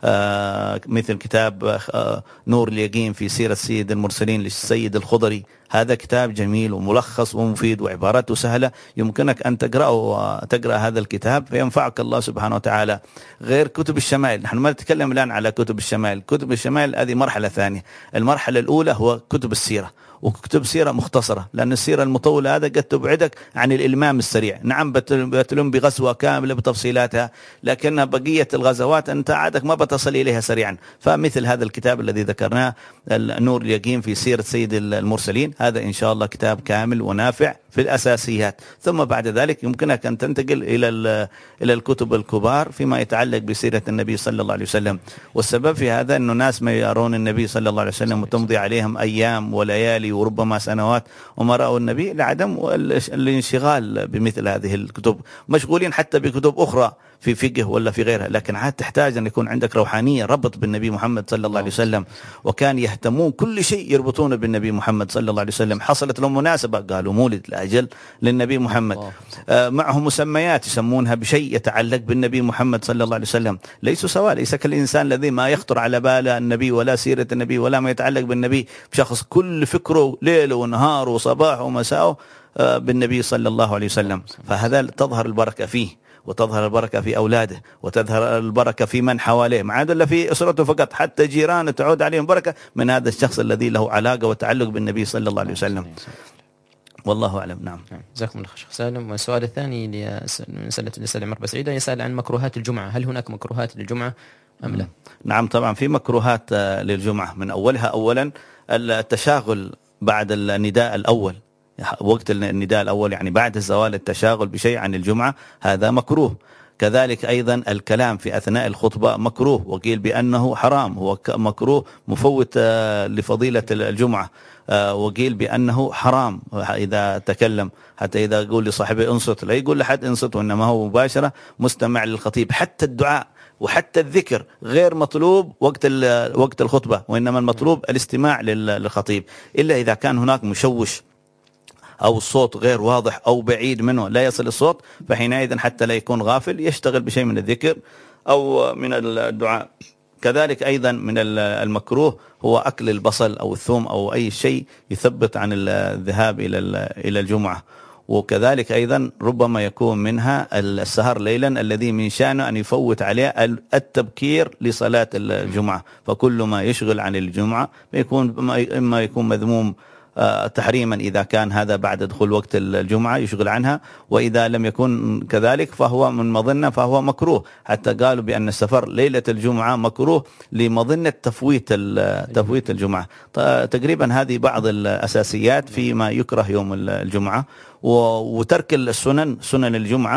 S2: مثل كتاب نور اليقين في سيرة سيد المرسلين للسيد الخضري، هذا كتاب جميل وملخص ومفيد وعباراته سهلة، يمكنك أن تقرأ هذا الكتاب فينفعك الله سبحانه وتعالى. غير كتب الشمائل، نحن ما نتكلم الآن على كتب الشمائل، كتب الشمائل هذه مرحلة ثانية. المرحلة الأولى هو كتب السيرة، وكتب سيرة مختصرة، لأن السيرة المطولة هذا قد تبعدك عن الإلمام السريع. نعم بتلم بغزوة كاملة بتفصيلاتها، لكن بقية الغزوات أنت عادك ما بتصل إليها سريعا. فمثل هذا الكتاب الذي ذكرناه نور اليقين في سيرة سيد المرسلين، هذا إن شاء الله كتاب كامل ونافع في الأساسيات. ثم بعد ذلك يمكنك أن تنتقل إلى الكتب الكبار فيما يتعلق بسيرة النبي صلى الله عليه وسلم. والسبب في هذا أنه ناس ما يرون النبي صلى الله عليه وسلم وتمضي عليهم أيام وليالي وربما سنوات وما رأوا النبي، لعدم الانشغال بمثل هذه الكتب. مشغولين حتى بكتب أخرى في فقه ولا في غيرها، لكن عاد تحتاج أن يكون عندك روحانية، ربط بالنبي محمد صلى الله عليه وسلم. وكان يهتمون كل شيء يربطونه بالنبي محمد صلى الله عليه وسلم. حصلت لهم مناسبة قالوا مولد لأجل للنبي محمد، معهم مسميات يسمونها بشيء يتعلق بالنبي محمد صلى الله عليه وسلم. ليسوا سواء، ليس كالإنسان الذي ما يخطر على باله النبي ولا سيرة النبي ولا ما يتعلق بالنبي، بشخص كل فكره ليله ونهاره وصباحه ومساءه بالنبي صلى الله عليه وسلم. فهذا تظهر البركة فيه، وتظهر البركة في أولاده، وتظهر البركة في من حواليه، ما عاد إلا في أسرته فقط، حتى جيرانه تعود عليهم بركة من هذا الشخص الذي له علاقة وتعلق بالنبي صلى الله عليه وسلم. والله أعلم. نعم.
S1: جزاكم الله خير شيخ سالم. والسؤال الثاني من سأل عمر بسعيدة يسأل عن مكروهات الجمعة، هل هناك مكروهات للجمعة أم لا؟
S2: نعم طبعا في مكروهات للجمعة. من أولها أولا التشاغل بعد النداء الأول، وقت النداء الأول يعني بعد الزوال التشاغل بشيء عن الجمعة، هذا مكروه. كذلك أيضا الكلام في أثناء الخطبة مكروه، وقيل بأنه حرام، هو مكروه مفوت لفضيلة الجمعة، وقيل بأنه حرام إذا تكلم، حتى إذا يقول لصاحبه انصت لا يقول لحد انصت، وإنما هو مباشرة مستمع للخطيب. حتى الدعاء وحتى الذكر غير مطلوب وقت الخطبة، وإنما المطلوب الاستماع للخطيب، إلا إذا كان هناك مشوش أو الصوت غير واضح أو بعيد منه لا يصل الصوت، فحينئذ حتى لا يكون غافل يشتغل بشيء من الذكر أو من الدعاء. كذلك أيضا من المكروه هو أكل البصل أو الثوم أو أي شيء يثبت عن الذهاب إلى الجمعة. وكذلك أيضا ربما يكون منها السهر ليلا الذي من شأنه أن يفوت عليه التبكير لصلاة الجمعة. فكل ما يشغل عن الجمعة إما يكون مذموم تحريما إذا كان هذا بعد دخول وقت الجمعة يشغل عنها، وإذا لم يكن كذلك فهو من مظنة فهو مكروه. حتى قالوا بأن السفر ليلة الجمعة مكروه لمظنة تفويت الجمعة. تقريبا هذه بعض الأساسيات فيما يكره يوم الجمعة. وترك سنن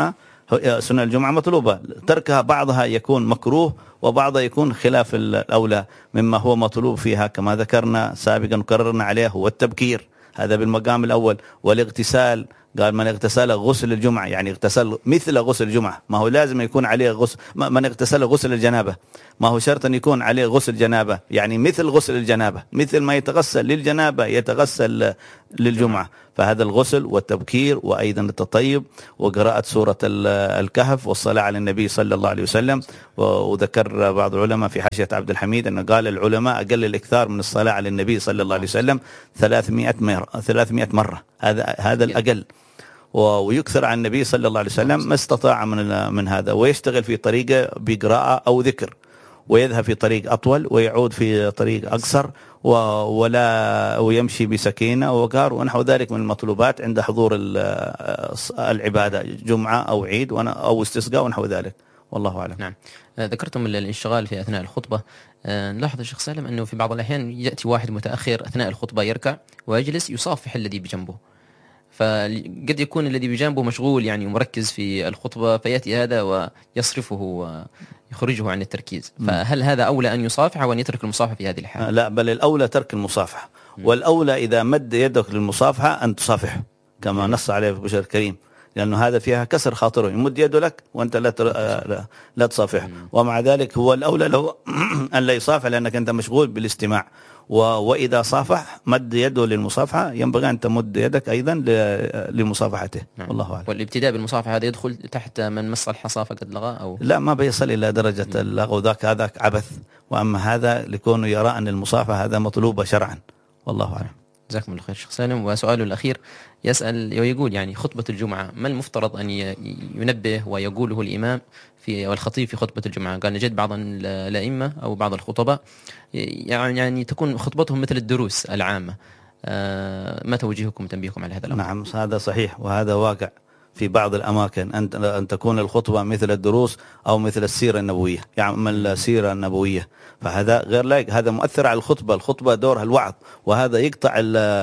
S2: الجمعة مطلوبة، تركها بعضها يكون مكروه وبعضها يكون خلاف الأولى مما هو مطلوب فيها، كما ذكرنا سابقا وكررنا عليه، هو التبكير، هذا بالمقام الأول، والاغتسال قال من اغتسل غسل الجمعة، يعني اغتسل مثل غسل الجمعة، ما هو لازم يكون عليه غسل. من اغتسل غسل الجنابة، ما هو شرط أن يكون عليه غسل جنابة، يعني مثل غسل الجنابة، مثل ما يتغسل للجنابة يتغسل للجمعة. فهذا الغسل والتبكير وأيضا التطيب وقراءة سورة الكهف والصلاة على النبي صلى الله عليه وسلم. وذكر بعض العلماء في حاشية عبد الحميد أنه قال العلماء أقل الإكثار من الصلاة على النبي صلى الله عليه وسلم 300 مرة، هذا الأقل. ويكثر عن النبي صلى الله عليه وسلم ما استطاع من هذا، ويشتغل في طريقة بقراءة أو ذكر، ويذهب في طريق أطول ويعود في طريق أقصر، ويمشي بسكينة ووقار ونحو ذلك من المطلوبات عند حضور العبادة، جمعة أو عيد أو استسقاء ونحو ذلك، والله أعلم.
S1: نعم. ذكرتم الانشغال في أثناء الخطبة. نلاحظ الشيخ سالم أنه في بعض الأحيان يأتي واحد متأخر أثناء الخطبة، يركع ويجلس يصافح الذي بجنبه، فقد يكون الذي بجانبه مشغول يعني مركز في الخطبة، فيأتي هذا ويصرفه ويخرجه عن التركيز. فهل هذا أولى أن يصافح وأن يترك المصافحة في هذه الحالة؟
S2: لا، بل الأولى ترك المصافحة، والأولى إذا مد يدك للمصافحة أن تصافحه كما نص عليه في بشر الكريم، لأنه هذا فيها كسر خاطره، يمد يده لك وأنت لا تصافحه. ومع ذلك هو الأولى له أن لا يصافح، لأنك أنت مشغول بالاستماع. وإذا صافح مد يده للمصافحة، ينبغي أن تمد يدك أيضا لمصافحته. والله أعلم.
S1: والابتداء بالمصافحة هذا يدخل تحت من مس الحصى فقد لغى أو
S2: لا، ما بيصل إلى درجة اللغو، ذاك هذا عبث. وأما هذا لكونه يرى أن المصافحة هذا مطلوبة شرعا، والله أعلم.
S1: جزاكم الله خير شيخ سالم. وسؤاله الأخير يسأل ويقول يعني خطبة الجمعة ما المفترض أن ينبه ويقوله الإمام والخطيب في خطبة الجمعة؟ قال نجد بعض الأئمة أو بعض الخطباء يعني تكون خطبتهم مثل الدروس العامة. ما توجيهكم تنبيهكم على هذا الأمر؟
S2: نعم، هذا صحيح، وهذا واقع في بعض الأماكن أن تكون الخطبة مثل الدروس أو مثل السيرة النبوية، يعمل السيرة النبوية، فهذا غير لايق، هذا مؤثر على الخطبة دورها الوعظ، وهذا يقطع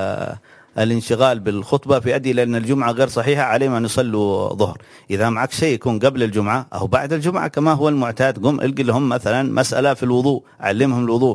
S2: الانشغال بالخطبة في أدي، لأن الجمعة غير صحيحة، عليهم أن يصلوا ظهر. إذا معك شيء يكون قبل الجمعة أو بعد الجمعة كما هو المعتاد، قم القي لهم مثلا مسألة في الوضوء، علمهم الوضوء.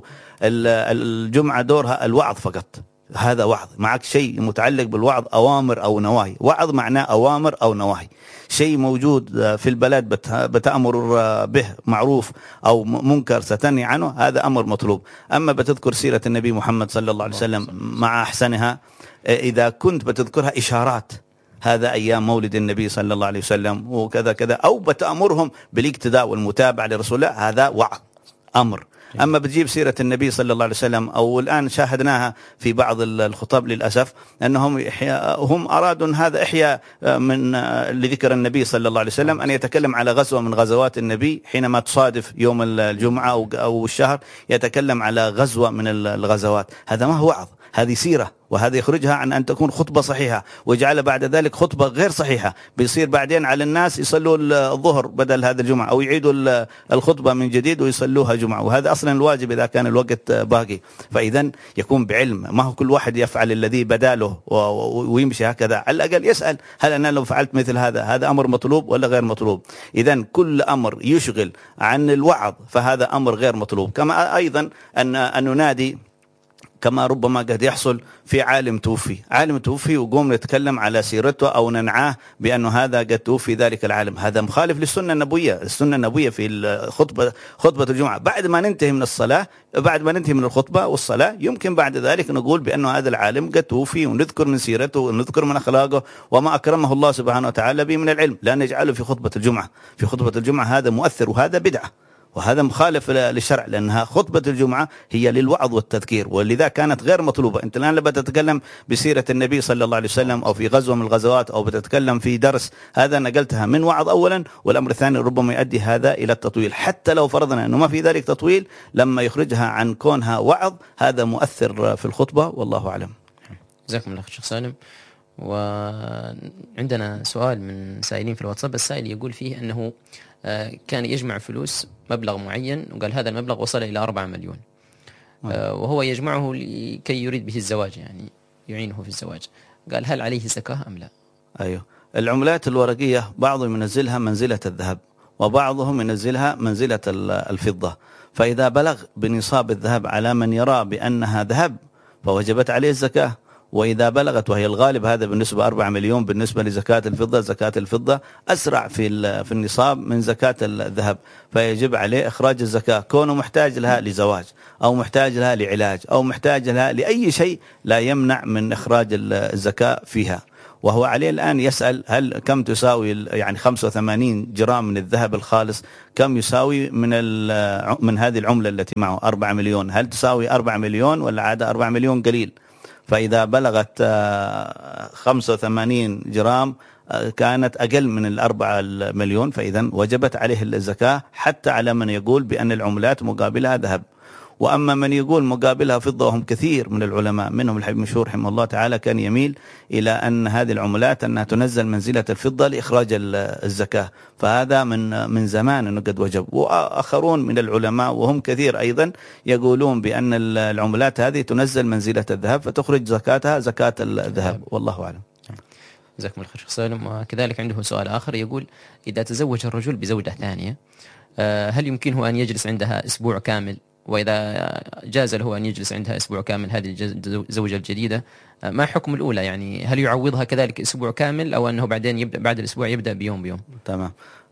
S2: الجمعة دورها الوعظ فقط، هذا وعظ. معك شيء متعلق بالوعظ، أوامر أو نواهي، وعظ معناه أوامر أو نواهي، شيء موجود في البلد بتأمر به معروف أو منكر ستنهي عنه، هذا أمر مطلوب. أما بتذكر سيرة النبي محمد صلى الله عليه وسلم مع أحسنها، إذا كنت بتذكرها إشارات، هذا أيام مولد النبي صلى الله عليه وسلم وكذا كذا، أو بتأمرهم بالاقتداء والمتابعة لرسول الله، هذا وعظ أمر. أما بتجيب سيرة النبي صلى الله عليه وسلم، أو الآن شاهدناها في بعض الخطاب للأسف أنهم هم أرادوا هذا إحياء من لذكر النبي صلى الله عليه وسلم، أن يتكلم على غزوة من غزوات النبي حينما تصادف يوم الجمعة أو الشهر، يتكلم على غزوة من الغزوات. هذا ما هو وعظ، هذه سيرة، وهذا يخرجها عن أن تكون خطبة صحيحة، ويجعل بعد ذلك خطبة غير صحيحة، بيصير بعدين على الناس يصلوا الظهر بدل هذا الجمعة، أو يعيدوا الخطبة من جديد ويصلوها جمعة، وهذا أصلا الواجب إذا كان الوقت باقي. فإذا يكون بعلم، ما هو كل واحد يفعل الذي بداله ويمشي هكذا، على الأقل يسأل هل أنا لو فعلت مثل هذا أمر مطلوب ولا غير مطلوب؟ إذا كل أمر يشغل عن الوعظ فهذا أمر غير مطلوب. كما أيضا أن ننادي، كما ربما قد يحصل في عالم توفي وقوم نتكلم على سيرته أو ننعاه بأنه هذا قد توفي ذلك العالم، هذا مخالف للسنة النبوية. السنة النبوية في خطبة الجمعة بعد ما ننتهي من الصلاة، بعد ما ننتهي من الخطبة والصلاة، يمكن بعد ذلك نقول بأنه هذا العالم قد توفي، ونذكر من سيرته ونذكر من أخلاقه وما أكرمه الله سبحانه وتعالى به من العلم، لا نجعله في خطبة الجمعة. في خطبة الجمعة هذا مؤثر، وهذا بدعة، وهذا مخالف للشرع، لأنها خطبة الجمعة هي للوعظ والتذكير، ولذا كانت غير مطلوبة. أنت الآن لما تتكلم بسيرة النبي صلى الله عليه وسلم أو في غزوة من الغزوات أو بتتكلم في درس، هذا نقلتها من وعظ أولا، والأمر الثاني ربما يؤدي هذا إلى التطويل، حتى لو فرضنا أنه ما في ذلك تطويل، لما يخرجها عن كونها وعظ هذا مؤثر في الخطبة، والله أعلم.
S1: جزاكم الله خير شيخ سالم. وعندنا سؤال من سائلين في الواتساب، السائل يقول فيه أنه كان يجمع فلوس مبلغ معين، وقال هذا المبلغ وصل إلى 4 مليون، وهو يجمعه لكي يريد به الزواج، يعني يعينه في الزواج. قال هل عليه زكاة أم لا؟
S2: أيوه، العملات الورقية بعضهم ينزلها منزلة الذهب، وبعضهم ينزلها منزلة الفضة، فإذا بلغ بنصاب الذهب على من يرى بأنها ذهب فوجبت عليه الزكاة، وإذا بلغت، وهي الغالب هذا بالنسبة 4 مليون بالنسبة لزكاة الفضة، زكاة الفضة أسرع في النصاب من زكاة الذهب، فيجب عليه إخراج الزكاة. كونه محتاج لها لزواج أو محتاج لها لعلاج أو محتاج لها لأي شيء لا يمنع من إخراج الزكاة فيها. وهو عليه الآن يسأل هل كم تساوي يعني 85 جرام من الذهب الخالص، كم يساوي من هذه العملة التي معه 4 مليون، هل تساوي 4 مليون ولا عاد 4 مليون قليل؟ فإذا بلغت 85 جرام كانت أقل من 4 مليون، فإذا وجبت عليه الزكاة، حتى على من يقول بأن العملات مقابلها ذهب. وأما من يقول مقابلها فضة، وهم كثير من العلماء منهم الحبيب مشهور رحمه الله تعالى كان يميل إلى أن هذه العملات أنها تنزل منزلة الفضة لإخراج الزكاة، فهذا من زمان أنه قد وجب. وآخرون من العلماء وهم كثير أيضا يقولون بأن العملات هذه تنزل منزلة الذهب فتخرج زكاتها زكاة الذهب، والله أعلم.
S1: جزاكم الله خير شيخ سالم. وكذلك عنده سؤال آخر يقول: إذا تزوج الرجل بزوجة ثانية هل يمكنه أن يجلس عندها أسبوع كامل؟ وإذا جاز له أن يجلس عندها أسبوع كامل هذه الزوجة الجديدة، ما حكم الأولى؟ يعني هل يعوضها كذلك أسبوع كامل، أو أنه بعدين يبدأ بعد الأسبوع يبدأ بيوم؟
S2: تمام.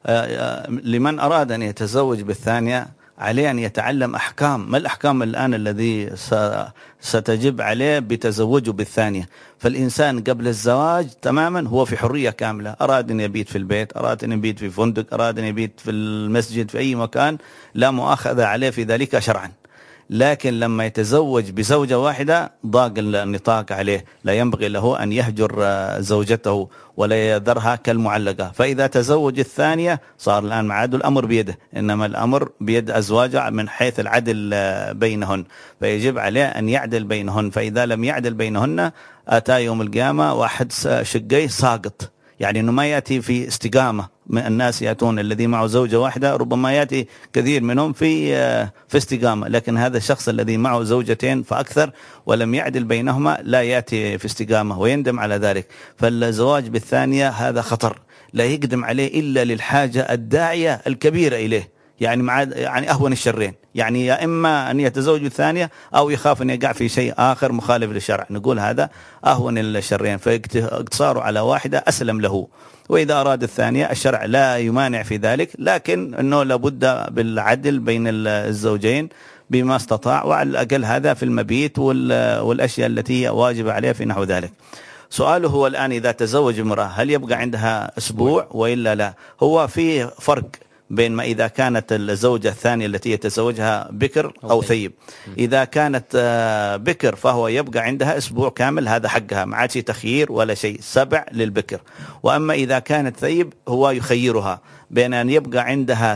S2: لمن أراد أن يتزوج بالثانية عليه أن يتعلم أحكام، ما الأحكام الآن الذي ستجب عليه بتزوجه بالثانية. فالإنسان قبل الزواج تماما هو في حرية كاملة، أراد أن يبيت في البيت، أراد أن يبيت في فندق، أراد أن يبيت في المسجد، في أي مكان لا مؤاخذة عليه في ذلك شرعا. لكن لما يتزوج بزوجة واحدة ضاق النطاق عليه، لا ينبغي له أن يهجر زوجته ولا يذرها كالمعلقة. فإذا تزوج الثانية صار الآن معاد الأمر بيده، إنما الأمر بيد أزواجه من حيث العدل بينهن، فيجب عليه أن يعدل بينهن. فإذا لم يعدل بينهن أتى يوم القيامة واحد شقيه ساقط، يعني أنه ما يأتي في استقامة. من الناس يأتون الذي معه زوجة واحدة ربما يأتي كثير منهم في استقامة، لكن هذا الشخص الذي معه زوجتين فأكثر ولم يعدل بينهما لا يأتي في استقامة ويندم على ذلك. فالزواج بالثانية هذا خطر، لا يقدم عليه إلا للحاجة الداعية الكبيرة إليه، يعني أهون الشرين، يعني يا إما أن يتزوج بالثانية أو يخاف أن يقع في شيء آخر مخالف للشرع، نقول هذا أهون الشرين، فاقتصاره على واحدة أسلم له. وإذا أراد الثانية الشرع لا يمانع في ذلك، لكن أنه لابد بالعدل بين الزوجين بما استطاع، وعلى الأقل هذا في المبيت والأشياء التي واجبة عليه في نحو ذلك. سؤاله هو الآن إذا تزوج امرأة هل يبقى عندها أسبوع وإلا لا؟ هو في فرق بين ما إذا كانت الزوجة الثانية التي يتزوجها بكر أو ثيب. إذا كانت بكر فهو يبقى عندها أسبوع كامل، هذا حقها، ما عاد شيء تخيير ولا شيء، 7 للبكر. وأما إذا كانت ثيب هو يخيرها بين أن يبقى عندها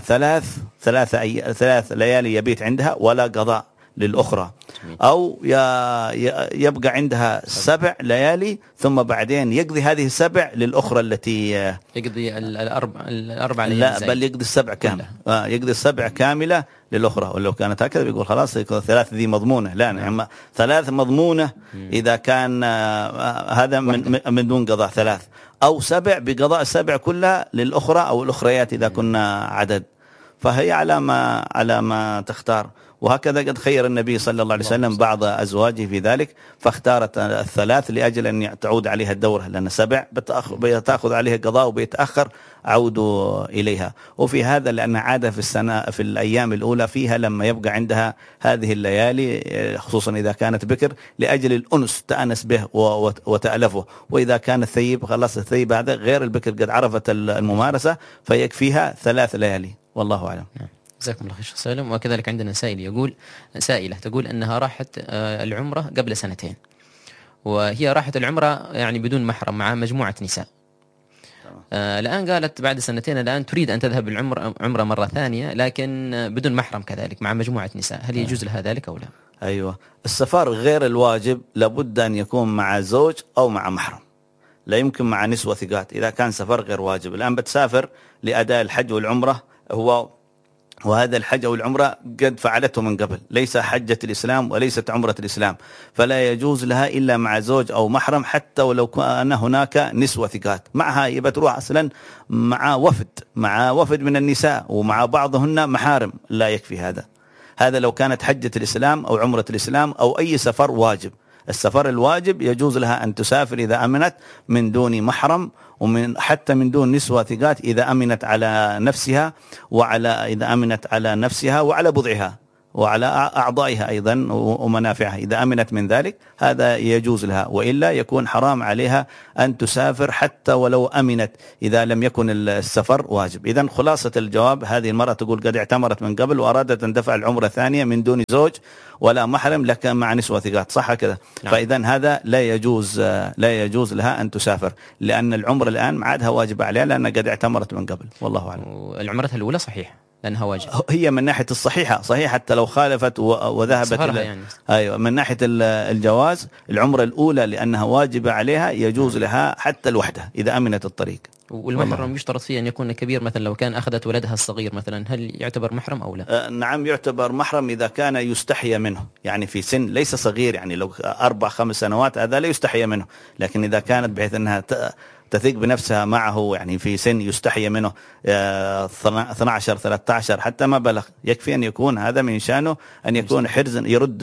S2: 3 ليالي يبيت عندها ولا قضاء للأخرى، أو يبقى عندها 7 ليالي ثم بعدين يقضي هذه 7 للأخرى التي
S1: يقضي الأربع ليالي.
S2: لا بل يقضي 7 كاملة، يقضي 7 كاملة للأخرى. ولو كانت هكذا بيقول خلاص 3 ذي مضمونة، لا نعم 3 مضمونة إذا كان هذا من دون قضاء 3، أو 7 بقضاء 7 كلها للأخرى أو الأخريات إذا كنا عدد، فهي على ما تختار. وهكذا قد خير النبي صلى الله عليه وسلم بعض أزواجه في ذلك، فاختارت 3 لأجل أن تعود عليها الدورة، لأن 7 بتأخذ عليها قضاء وبيتأخر عودوا إليها. وفي هذا لأن عادة في الأيام الأولى فيها لما يبقى عندها هذه الليالي، خصوصا إذا كانت بكر، لأجل الأنس تأنس به وتألفه. وإذا كان الثيب خلاص الثيب هذا غير البكر قد عرفت الممارسة فيكفيها 3 ليالي، والله أعلم.
S1: جزاكم الله خير شيخ سالم. وكذلك عندنا سائلة تقول أنها راحت العمرة قبل 2 سنين، وهي راحت العمرة يعني بدون محرم مع مجموعة نساء. الآن قالت بعد 2 سنين الآن تريد أن تذهب العمرة مرة ثانية، لكن بدون محرم كذلك مع مجموعة نساء، هل يجوز لها ذلك أو لا؟
S2: أيوة، السفر غير الواجب لابد أن يكون مع زوج أو مع محرم، لا يمكن مع نسوة ثقات إذا كان سفر غير واجب. الآن بتسافر لأداء الحج والعمرة، وهذا الحج والعمرة قد فعلته من قبل، ليس حجة الإسلام وليست عمرة الإسلام، فلا يجوز لها إلا مع زوج أو محرم، حتى ولو كان هناك نسوة ثقات معها. يبقى تروح أصلا مع وفد من النساء ومع بعضهن محارم، لا يكفي هذا لو كانت حجة الإسلام أو عمرة الإسلام أو أي سفر واجب. السفر الواجب يجوز لها أن تسافر إذا أمنت من دون محرم، ومن حتى من دون نسوة ثقات إذا أمنت على نفسها، إذا أمنت على نفسها وعلى بضعها وعلى أعضائها أيضا ومنافعها، إذا أمنت من ذلك هذا يجوز لها، وإلا يكون حرام عليها أن تسافر حتى ولو أمنت إذا لم يكن السفر واجب. إذن خلاصة الجواب، هذه المرأة تقول قد اعتمرت من قبل وأرادت أن تدفع العمرة الثانية من دون زوج ولا محرم لكن مع نسوة ثقات، صح كذا؟ نعم. فإذن هذا لا يجوز لها أن تسافر، لأن العمرة الآن معادها واجب عليها لأنها قد اعتمرت من قبل، والله أعلم.
S1: العمرة الأولى صحيح لأنها واجب،
S2: هي من ناحية الصحيحة صحيح حتى لو خالفت وذهبت
S1: يعني.
S2: أيوة، من ناحية الجواز العمرة الأولى لأنها واجبة عليها يجوز لها حتى الوحدة إذا أمنت الطريق.
S1: والمحرم يشترط فيه أن يكون كبير، مثلا لو كان أخذت ولدها الصغير مثلا هل يعتبر محرم أو لا؟
S2: نعم يعتبر محرم إذا كان يستحي منه، يعني في سن ليس صغير، يعني لو 4-5 سنوات هذا لا يستحي منه، لكن إذا كانت بحيث أنها تثق بنفسها معه، يعني في سن يستحي منه 12-13 حتى ما بلغ، يكفي أن يكون هذا من شأنه أن يكون حرزا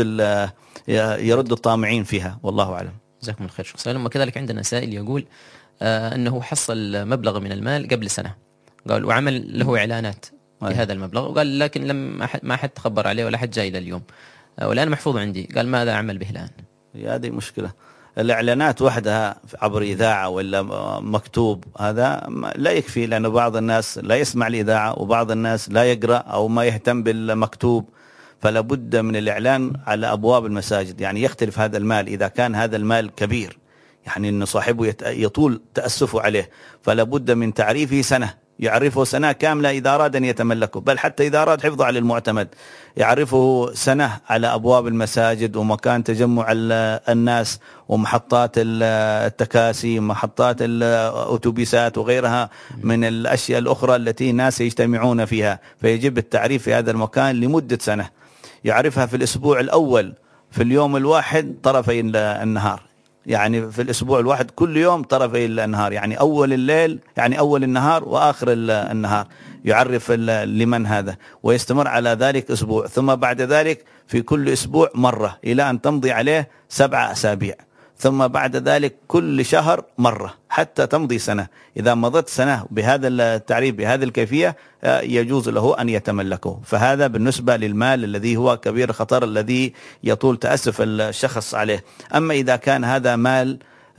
S2: يرد الطامعين فيها، والله أعلم.
S1: جزاكم الله خير. سلام. وكذلك عندنا سائل يقول أنه حصل مبلغ من المال قبل سنة، قال وعمل له إعلانات بهذا المبلغ، وقال لكن ما حد تخبر عليه ولا حد جاي إلى اليوم، والآن محفوظ عندي، قال ماذا أعمل به الآن؟
S2: هذه مشكلة. الإعلانات وحدها عبر إذاعة ولا مكتوب هذا لا يكفي، لأن بعض الناس لا يسمع الإذاعة وبعض الناس لا يقرأ أو ما يهتم بالمكتوب، فلا بد من الإعلان على أبواب المساجد. يعني يختلف هذا المال، إذا كان هذا المال كبير يعني أن صاحبه يطول تأسفه عليه، فلا بد من تعريفه سنة، يعرفه سنة كاملة إذا أراد أن يتملكه، بل حتى إذا أراد حفظه على المعتمد يعرفه سنة على أبواب المساجد ومكان تجمع الناس ومحطات التكاسي ومحطات الأوتوبيسات وغيرها من الأشياء الأخرى التي الناس يجتمعون فيها، فيجب التعريف في هذا المكان لمدة سنة، يعرفها في الأسبوع الأول في اليوم الواحد طرفي النهار، يعني في الأسبوع الواحد كل يوم طرفي النهار، يعني أول الليل يعني أول النهار وآخر النهار، يعرف لمن هذا، ويستمر على ذلك أسبوع، ثم بعد ذلك في كل أسبوع مرة إلى أن تمضي عليه 7 أسابيع، ثم بعد ذلك كل شهر مرة حتى تمضي سنة. إذا مضت سنة بهذا التعريف بهذه الكيفية يجوز له أن يتملكه. فهذا بالنسبة للمال الذي هو كبير الخطر الذي يطول تأسف الشخص عليه. أما إذا كان هذا مال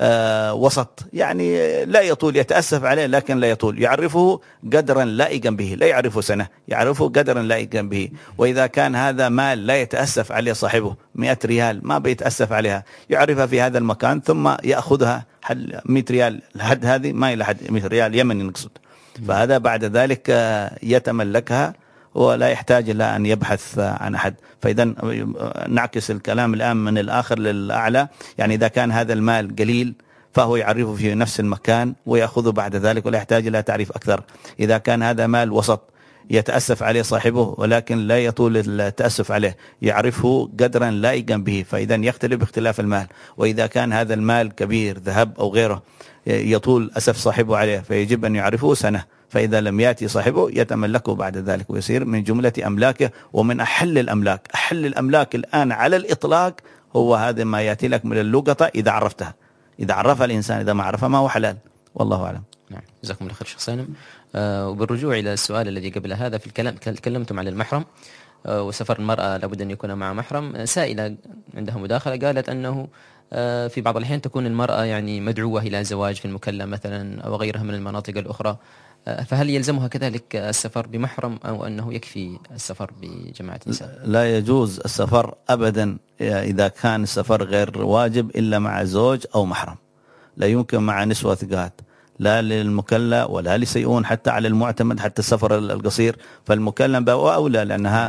S2: وسط يعني لا يطول يتأسف عليه لكن لا يطول، يعرفه قدرا لائقا به، لا يعرفه سنة، يعرفه قدرا لائقا به. وإذا كان هذا مال لا يتأسف عليه صاحبه 100 ريال ما بيتأسف عليها، يعرفها في هذا المكان ثم يأخذها 100 ريال لحد هذه ما إلى حد 100 ريال يمني نقصد، فهذا بعد ذلك يتملكها ولا يحتاج إلى أن يبحث عن أحد. فإذا نعكس الكلام الآن من الآخر للأعلى، يعني إذا كان هذا المال قليل فهو يعرفه في نفس المكان ويأخذه بعد ذلك ولا يحتاج إلى تعريف أكثر. إذا كان هذا مال وسط يتأسف عليه صاحبه ولكن لا يطول التأسف عليه، يعرفه قدرا لائقا به، فإذا يختلف باختلاف المال. وإذا كان هذا المال كبير ذهب أو غيره يطول أسف صاحبه عليه فيجب أن يعرفه سنة، فإذا لم يأتي صاحبه يتملكه بعد ذلك ويصير من جملة أملاكه ومن أحل الأملاك. أحل الأملاك الآن على الإطلاق هو هذا ما يأتي لك من اللقطة إذا عرفتها، إذا عرفها الإنسان، إذا ما عرفها ما هو حلال، والله أعلم.
S1: نعم جزاكم الله خير شيخ سالم. وبالرجوع إلى السؤال الذي قبل هذا في الكلام تكلمتم عن المحرم وسفر المرأة لابد أن يكون مع محرم. سائلة عندها مداخلة قالت أنه في بعض الأحيان تكون المرأة يعني مدعوة إلى زواج في المكلا مثلا أو غيرها من المناطق الأخرى، فهل يلزمها كذلك السفر بمحرم أو أنه يكفي السفر بجماعة نساء؟
S2: لا يجوز السفر أبدا إذا كان السفر غير واجب إلا مع زوج أو محرم، لا يمكن مع نسوة ثقات لا للمكلا ولا لسيئون حتى على المعتمد حتى السفر القصير، فالمكلم أولى لأنها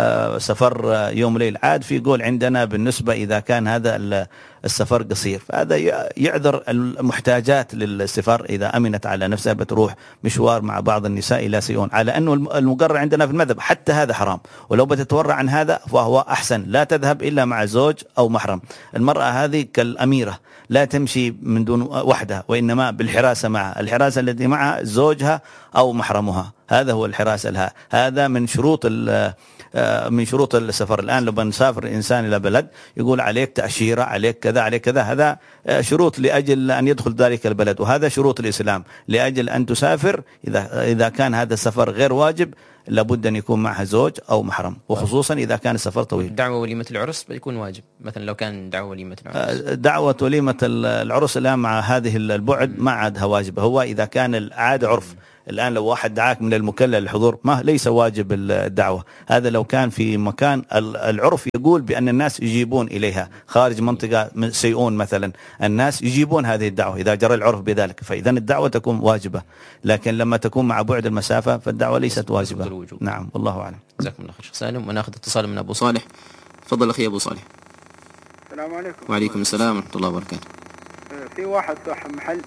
S2: سفر يوم ليل. عاد في قول عندنا بالنسبة إذا كان هذا السفر قصير فهذا يعذر المحتاجات للسفر إذا أمنت على نفسها بتروح مشوار مع بعض النساء إلى سيئون، على أنه المقرر عندنا في المذهب حتى هذا حرام، ولو بتتورع عن هذا فهو أحسن، لا تذهب إلا مع زوج أو محرم. المرأة هذه كالأميرة لا تمشي من دون وحدها وإنما بالحراسة معها، الحراسة التي معها زوجها أو محرمها، هذا هو الحراسة لها. هذا من شروط من شروط السفر. الآن لو بنسافر إنسان إلى بلد يقول عليك تأشيرة، عليك كذا، عليك كذا، هذا شروط لأجل أن يدخل ذلك البلد، وهذا شروط الإسلام لأجل أن تسافر. إذا كان هذا السفر غير واجب لابد أن يكون معها زوج أو محرم، وخصوصا إذا كان السفر طويل.
S1: دعوة وليمة العرس بيكون واجب مثلا لو كان دعوة وليمة العرس.
S2: دعوة وليمة العرس الآن مع هذه البعد ما عادها واجبة. هو إذا كان العادة عرف. الآن لو واحد دعاك من المكلف للحضور ما ليس واجب الدعوة. هذا لو كان في مكان العرف يقول بأن الناس يجيبون إليها، خارج منطقة سيئون مثلا الناس يجيبون هذه الدعوة إذا جرى العرف بذلك، فإذا الدعوة تكون واجبة. لكن لما تكون مع بعد المسافة فالدعوة ليست واجبة. نعم والله أعلم.
S1: جزاكم الله خير شيخ سالم. وناخذ اتصال من أبو صالح. تفضل أخي أبو صالح.
S5: السلام عليكم.
S1: وعليكم السلام ورحمة الله وبركاته.
S5: في واحد صاحب محل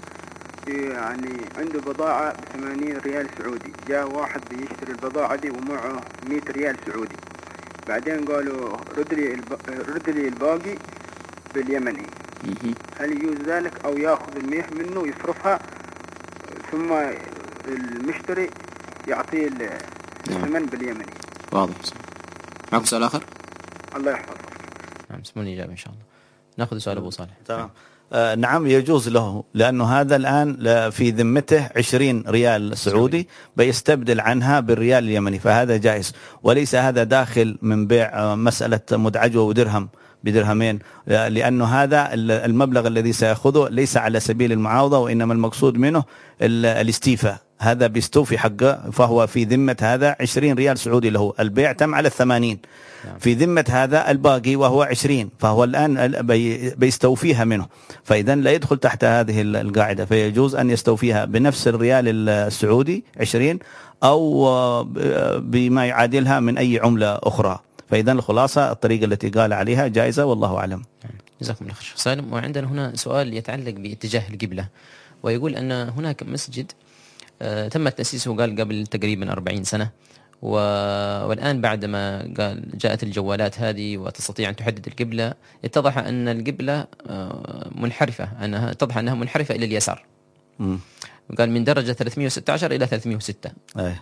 S5: يعني عنده بضاعة ب80 ريال سعودي، جاء واحد بيشتري البضاعة دي ومعه 100 ريال سعودي، بعدين قالوا رد لي الباقي باليمني. هل يجوز ذلك أو يأخذ المياه منه يصرفها ثم المشتري يعطيه الثمن باليمني؟
S1: واضح. معكم سؤال آخر؟
S5: الله يحفظك.
S1: نعم اسموني إجابة إن شاء الله. نأخذ سؤال أبو صالح.
S2: تمام. نعم يجوز له، لأنه هذا الآن في ذمته 20 ريال سعودي بيستبدل عنها بالريال اليمني، فهذا جائز، وليس هذا داخل من بيع مسألة مدعجة ودرهم بدرهمين، لأنه هذا المبلغ الذي سيأخذه ليس على سبيل المعاوضة، وإنما المقصود منه الاستيفاء. هذا بيستوفي حقه، فهو في ذمة هذا 20 ريال سعودي له، البيع تم على 80 في ذمة هذا الباقي وهو 20، فهو الآن بيستوفيها منه، فإذا لا يدخل تحت هذه القاعدة، فيجوز أن يستوفيها بنفس الريال السعودي 20 أو بما يعادلها من أي عملة أخرى. فإذا الخلاصة الطريقة التي قال عليها جائزة والله أعلم.
S1: جزاكم الله خير سالم. وعندنا هنا سؤال يتعلق باتجاه القبلة، ويقول أن هناك مسجد تم تأسيسه قال قبل تقريبا 40 سنة، والآن بعدما قال جاءت الجوالات هذه وتستطيع أن تحدد القبلة، اتضح أن القبلة منحرفة، اتضح أنها منحرفة إلى اليسار. قال من درجة 316 إلى 306.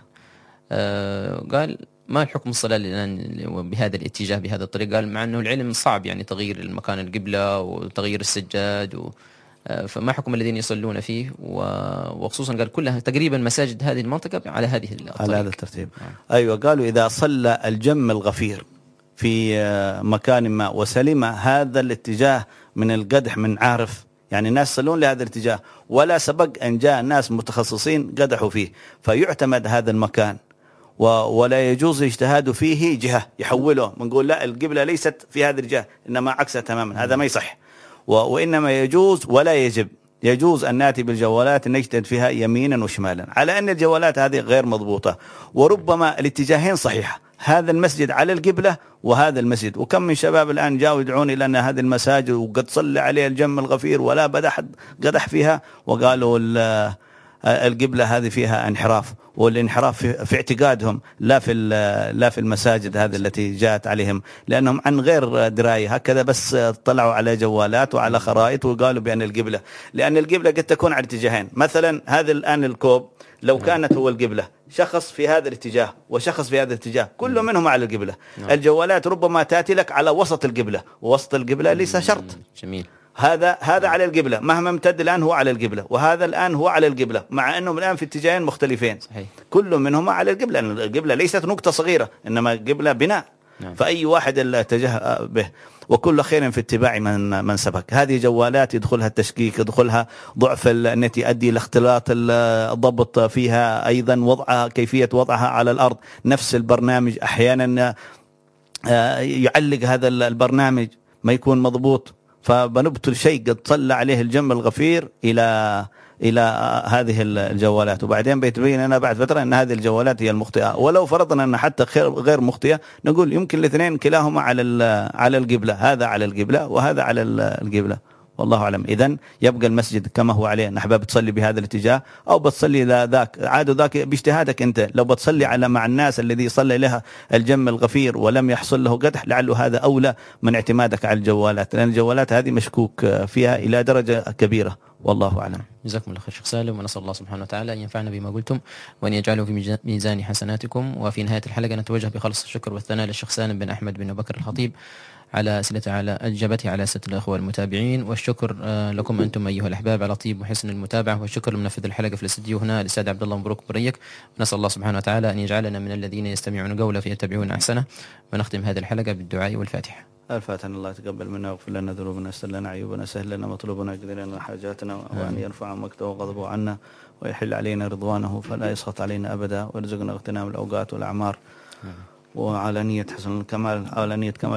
S1: قال ما الحكم الصلاة الآن بهذا الاتجاه بهذا الطريق؟ قال مع أنه العلم صعب يعني تغيير المكان القبلة وتغيير السجاد فما حكم الذين يصلون فيه، وخصوصا قال كلها تقريبا مساجد هذه المنطقة على هذا
S2: الترتيب. أيوة، قالوا إذا صلى الجم الغفير في مكان ما وسلم هذا الاتجاه من القدح من عارف، يعني الناس يصلون لهذا الاتجاه ولا سبق أن جاء ناس متخصصين قدحوا فيه، فيعتمد هذا المكان ولا يجوز الاجتهاد فيه جهة يحوله، بنقول لا القبلة ليست في هذه الجهة إنما عكسها تماما، هذا ما يصح. وإنما يجوز ولا يجب، يجوز أن نأتي بالجوالات نجتهد فيها يمينا وشمالا، على أن الجوالات هذه غير مضبوطة، وربما الاتجاهين صحيحة، هذا المسجد على القبلة وهذا المسجد. وكم من شباب الآن جاءوا يدعون إلى أن هذه المساجد وقد صلى عليه الجم الغفير ولا قدح فيها، وقالوا القبلة هذه فيها انحراف، والانحراف في اعتقادهم لا في المساجد هذه التي جاءت عليهم، لأنهم عن غير دراية هكذا بس طلعوا على جوالات وعلى خرائط وقالوا بأن القبلة، لأن القبلة قد تكون على اتجاهين. مثلا هذا الآن الكوب لو كانت هو القبلة، شخص في هذا الاتجاه وشخص في هذا الاتجاه، كل منهم على القبلة. الجوالات ربما تأتي لك على وسط القبلة، ووسط القبلة ليس شرط.
S1: جميل.
S2: هذا على القبلة مهما امتد الآن هو على القبلة، وهذا الآن هو على القبلة، مع أنهم الآن في اتجاهين مختلفين. صحيح. كل منهما على القبلة، لأن القبلة ليست نقطة صغيرة إنما القبلة بناء. نعم. فأي واحد اتجه به، وكل خير في اتباع من سبق. هذه جوالات يدخلها التشكيك، يدخلها ضعف النت، يؤدي لاختلاط الضبط فيها، أيضا كيفية وضعها على الأرض، نفس البرنامج أحيانا يعلق هذا البرنامج ما يكون مضبوط، فبنبتل شيء قد صلى عليه الجم الغفير إلى هذه الجوالات، وبعدين بيتبين لنا بعد فترة أن هذه الجوالات هي المخطئة. ولو فرضنا أن حتى غير مخطئة، نقول يمكن الاثنين كلاهما على القبلة، هذا على القبلة وهذا على القبلة، والله أعلم. إذن يبقى المسجد كما هو عليه، أحباب تصلي بهذا الاتجاه أو بتصلي ذاك، عاد ذاك باجتهادك أنت. لو بتصلي على مع الناس الذي يصلي لها الجم الغفير ولم يحصل له قدح، لعله هذا أولى من اعتمادك على الجوالات، لأن الجوالات هذه مشكوك فيها إلى درجة كبيرة، والله أعلم.
S1: جزاكم الله خير شيخ سالم، ونسأل الله سبحانه وتعالى أن ينفعنا بما قلتم وأن يجعله في ميزان حسناتكم. وفي نهاية الحلقة نتوجه بخالص الشكر والثناء للشيخ سالم بن أحمد بن بكر الخطيب على أسئلته، على أجابته على أسئلة الأخوة المتابعين، والشكر لكم أنتم أيها الأحباب على طيب وحسن المتابعة، والشكر لمنفذ الحلقة في الاستديو هنا الأستاذ عبد الله مبروك بريك. ونسأل الله سبحانه وتعالى أن يجعلنا من الذين يستمعون قوله فيتبعون أحسنه. ونختم هذه الحلقة بالدعاء والفاتحة.
S2: الفاتحة. الله يتقبل منا واغفر لنا ذنوبنا، يسر لنا عيوبنا، سهل لنا مطلوبنا، يقضي لنا حاجاتنا، وأن يرفع مكته وغضبه عنا، ويحل علينا رضوانه فلا يسخط علينا أبدا، ويرزقنا اغتنام الأوقات والأعمار، وعلى نية حسن الكمال، على نية كمال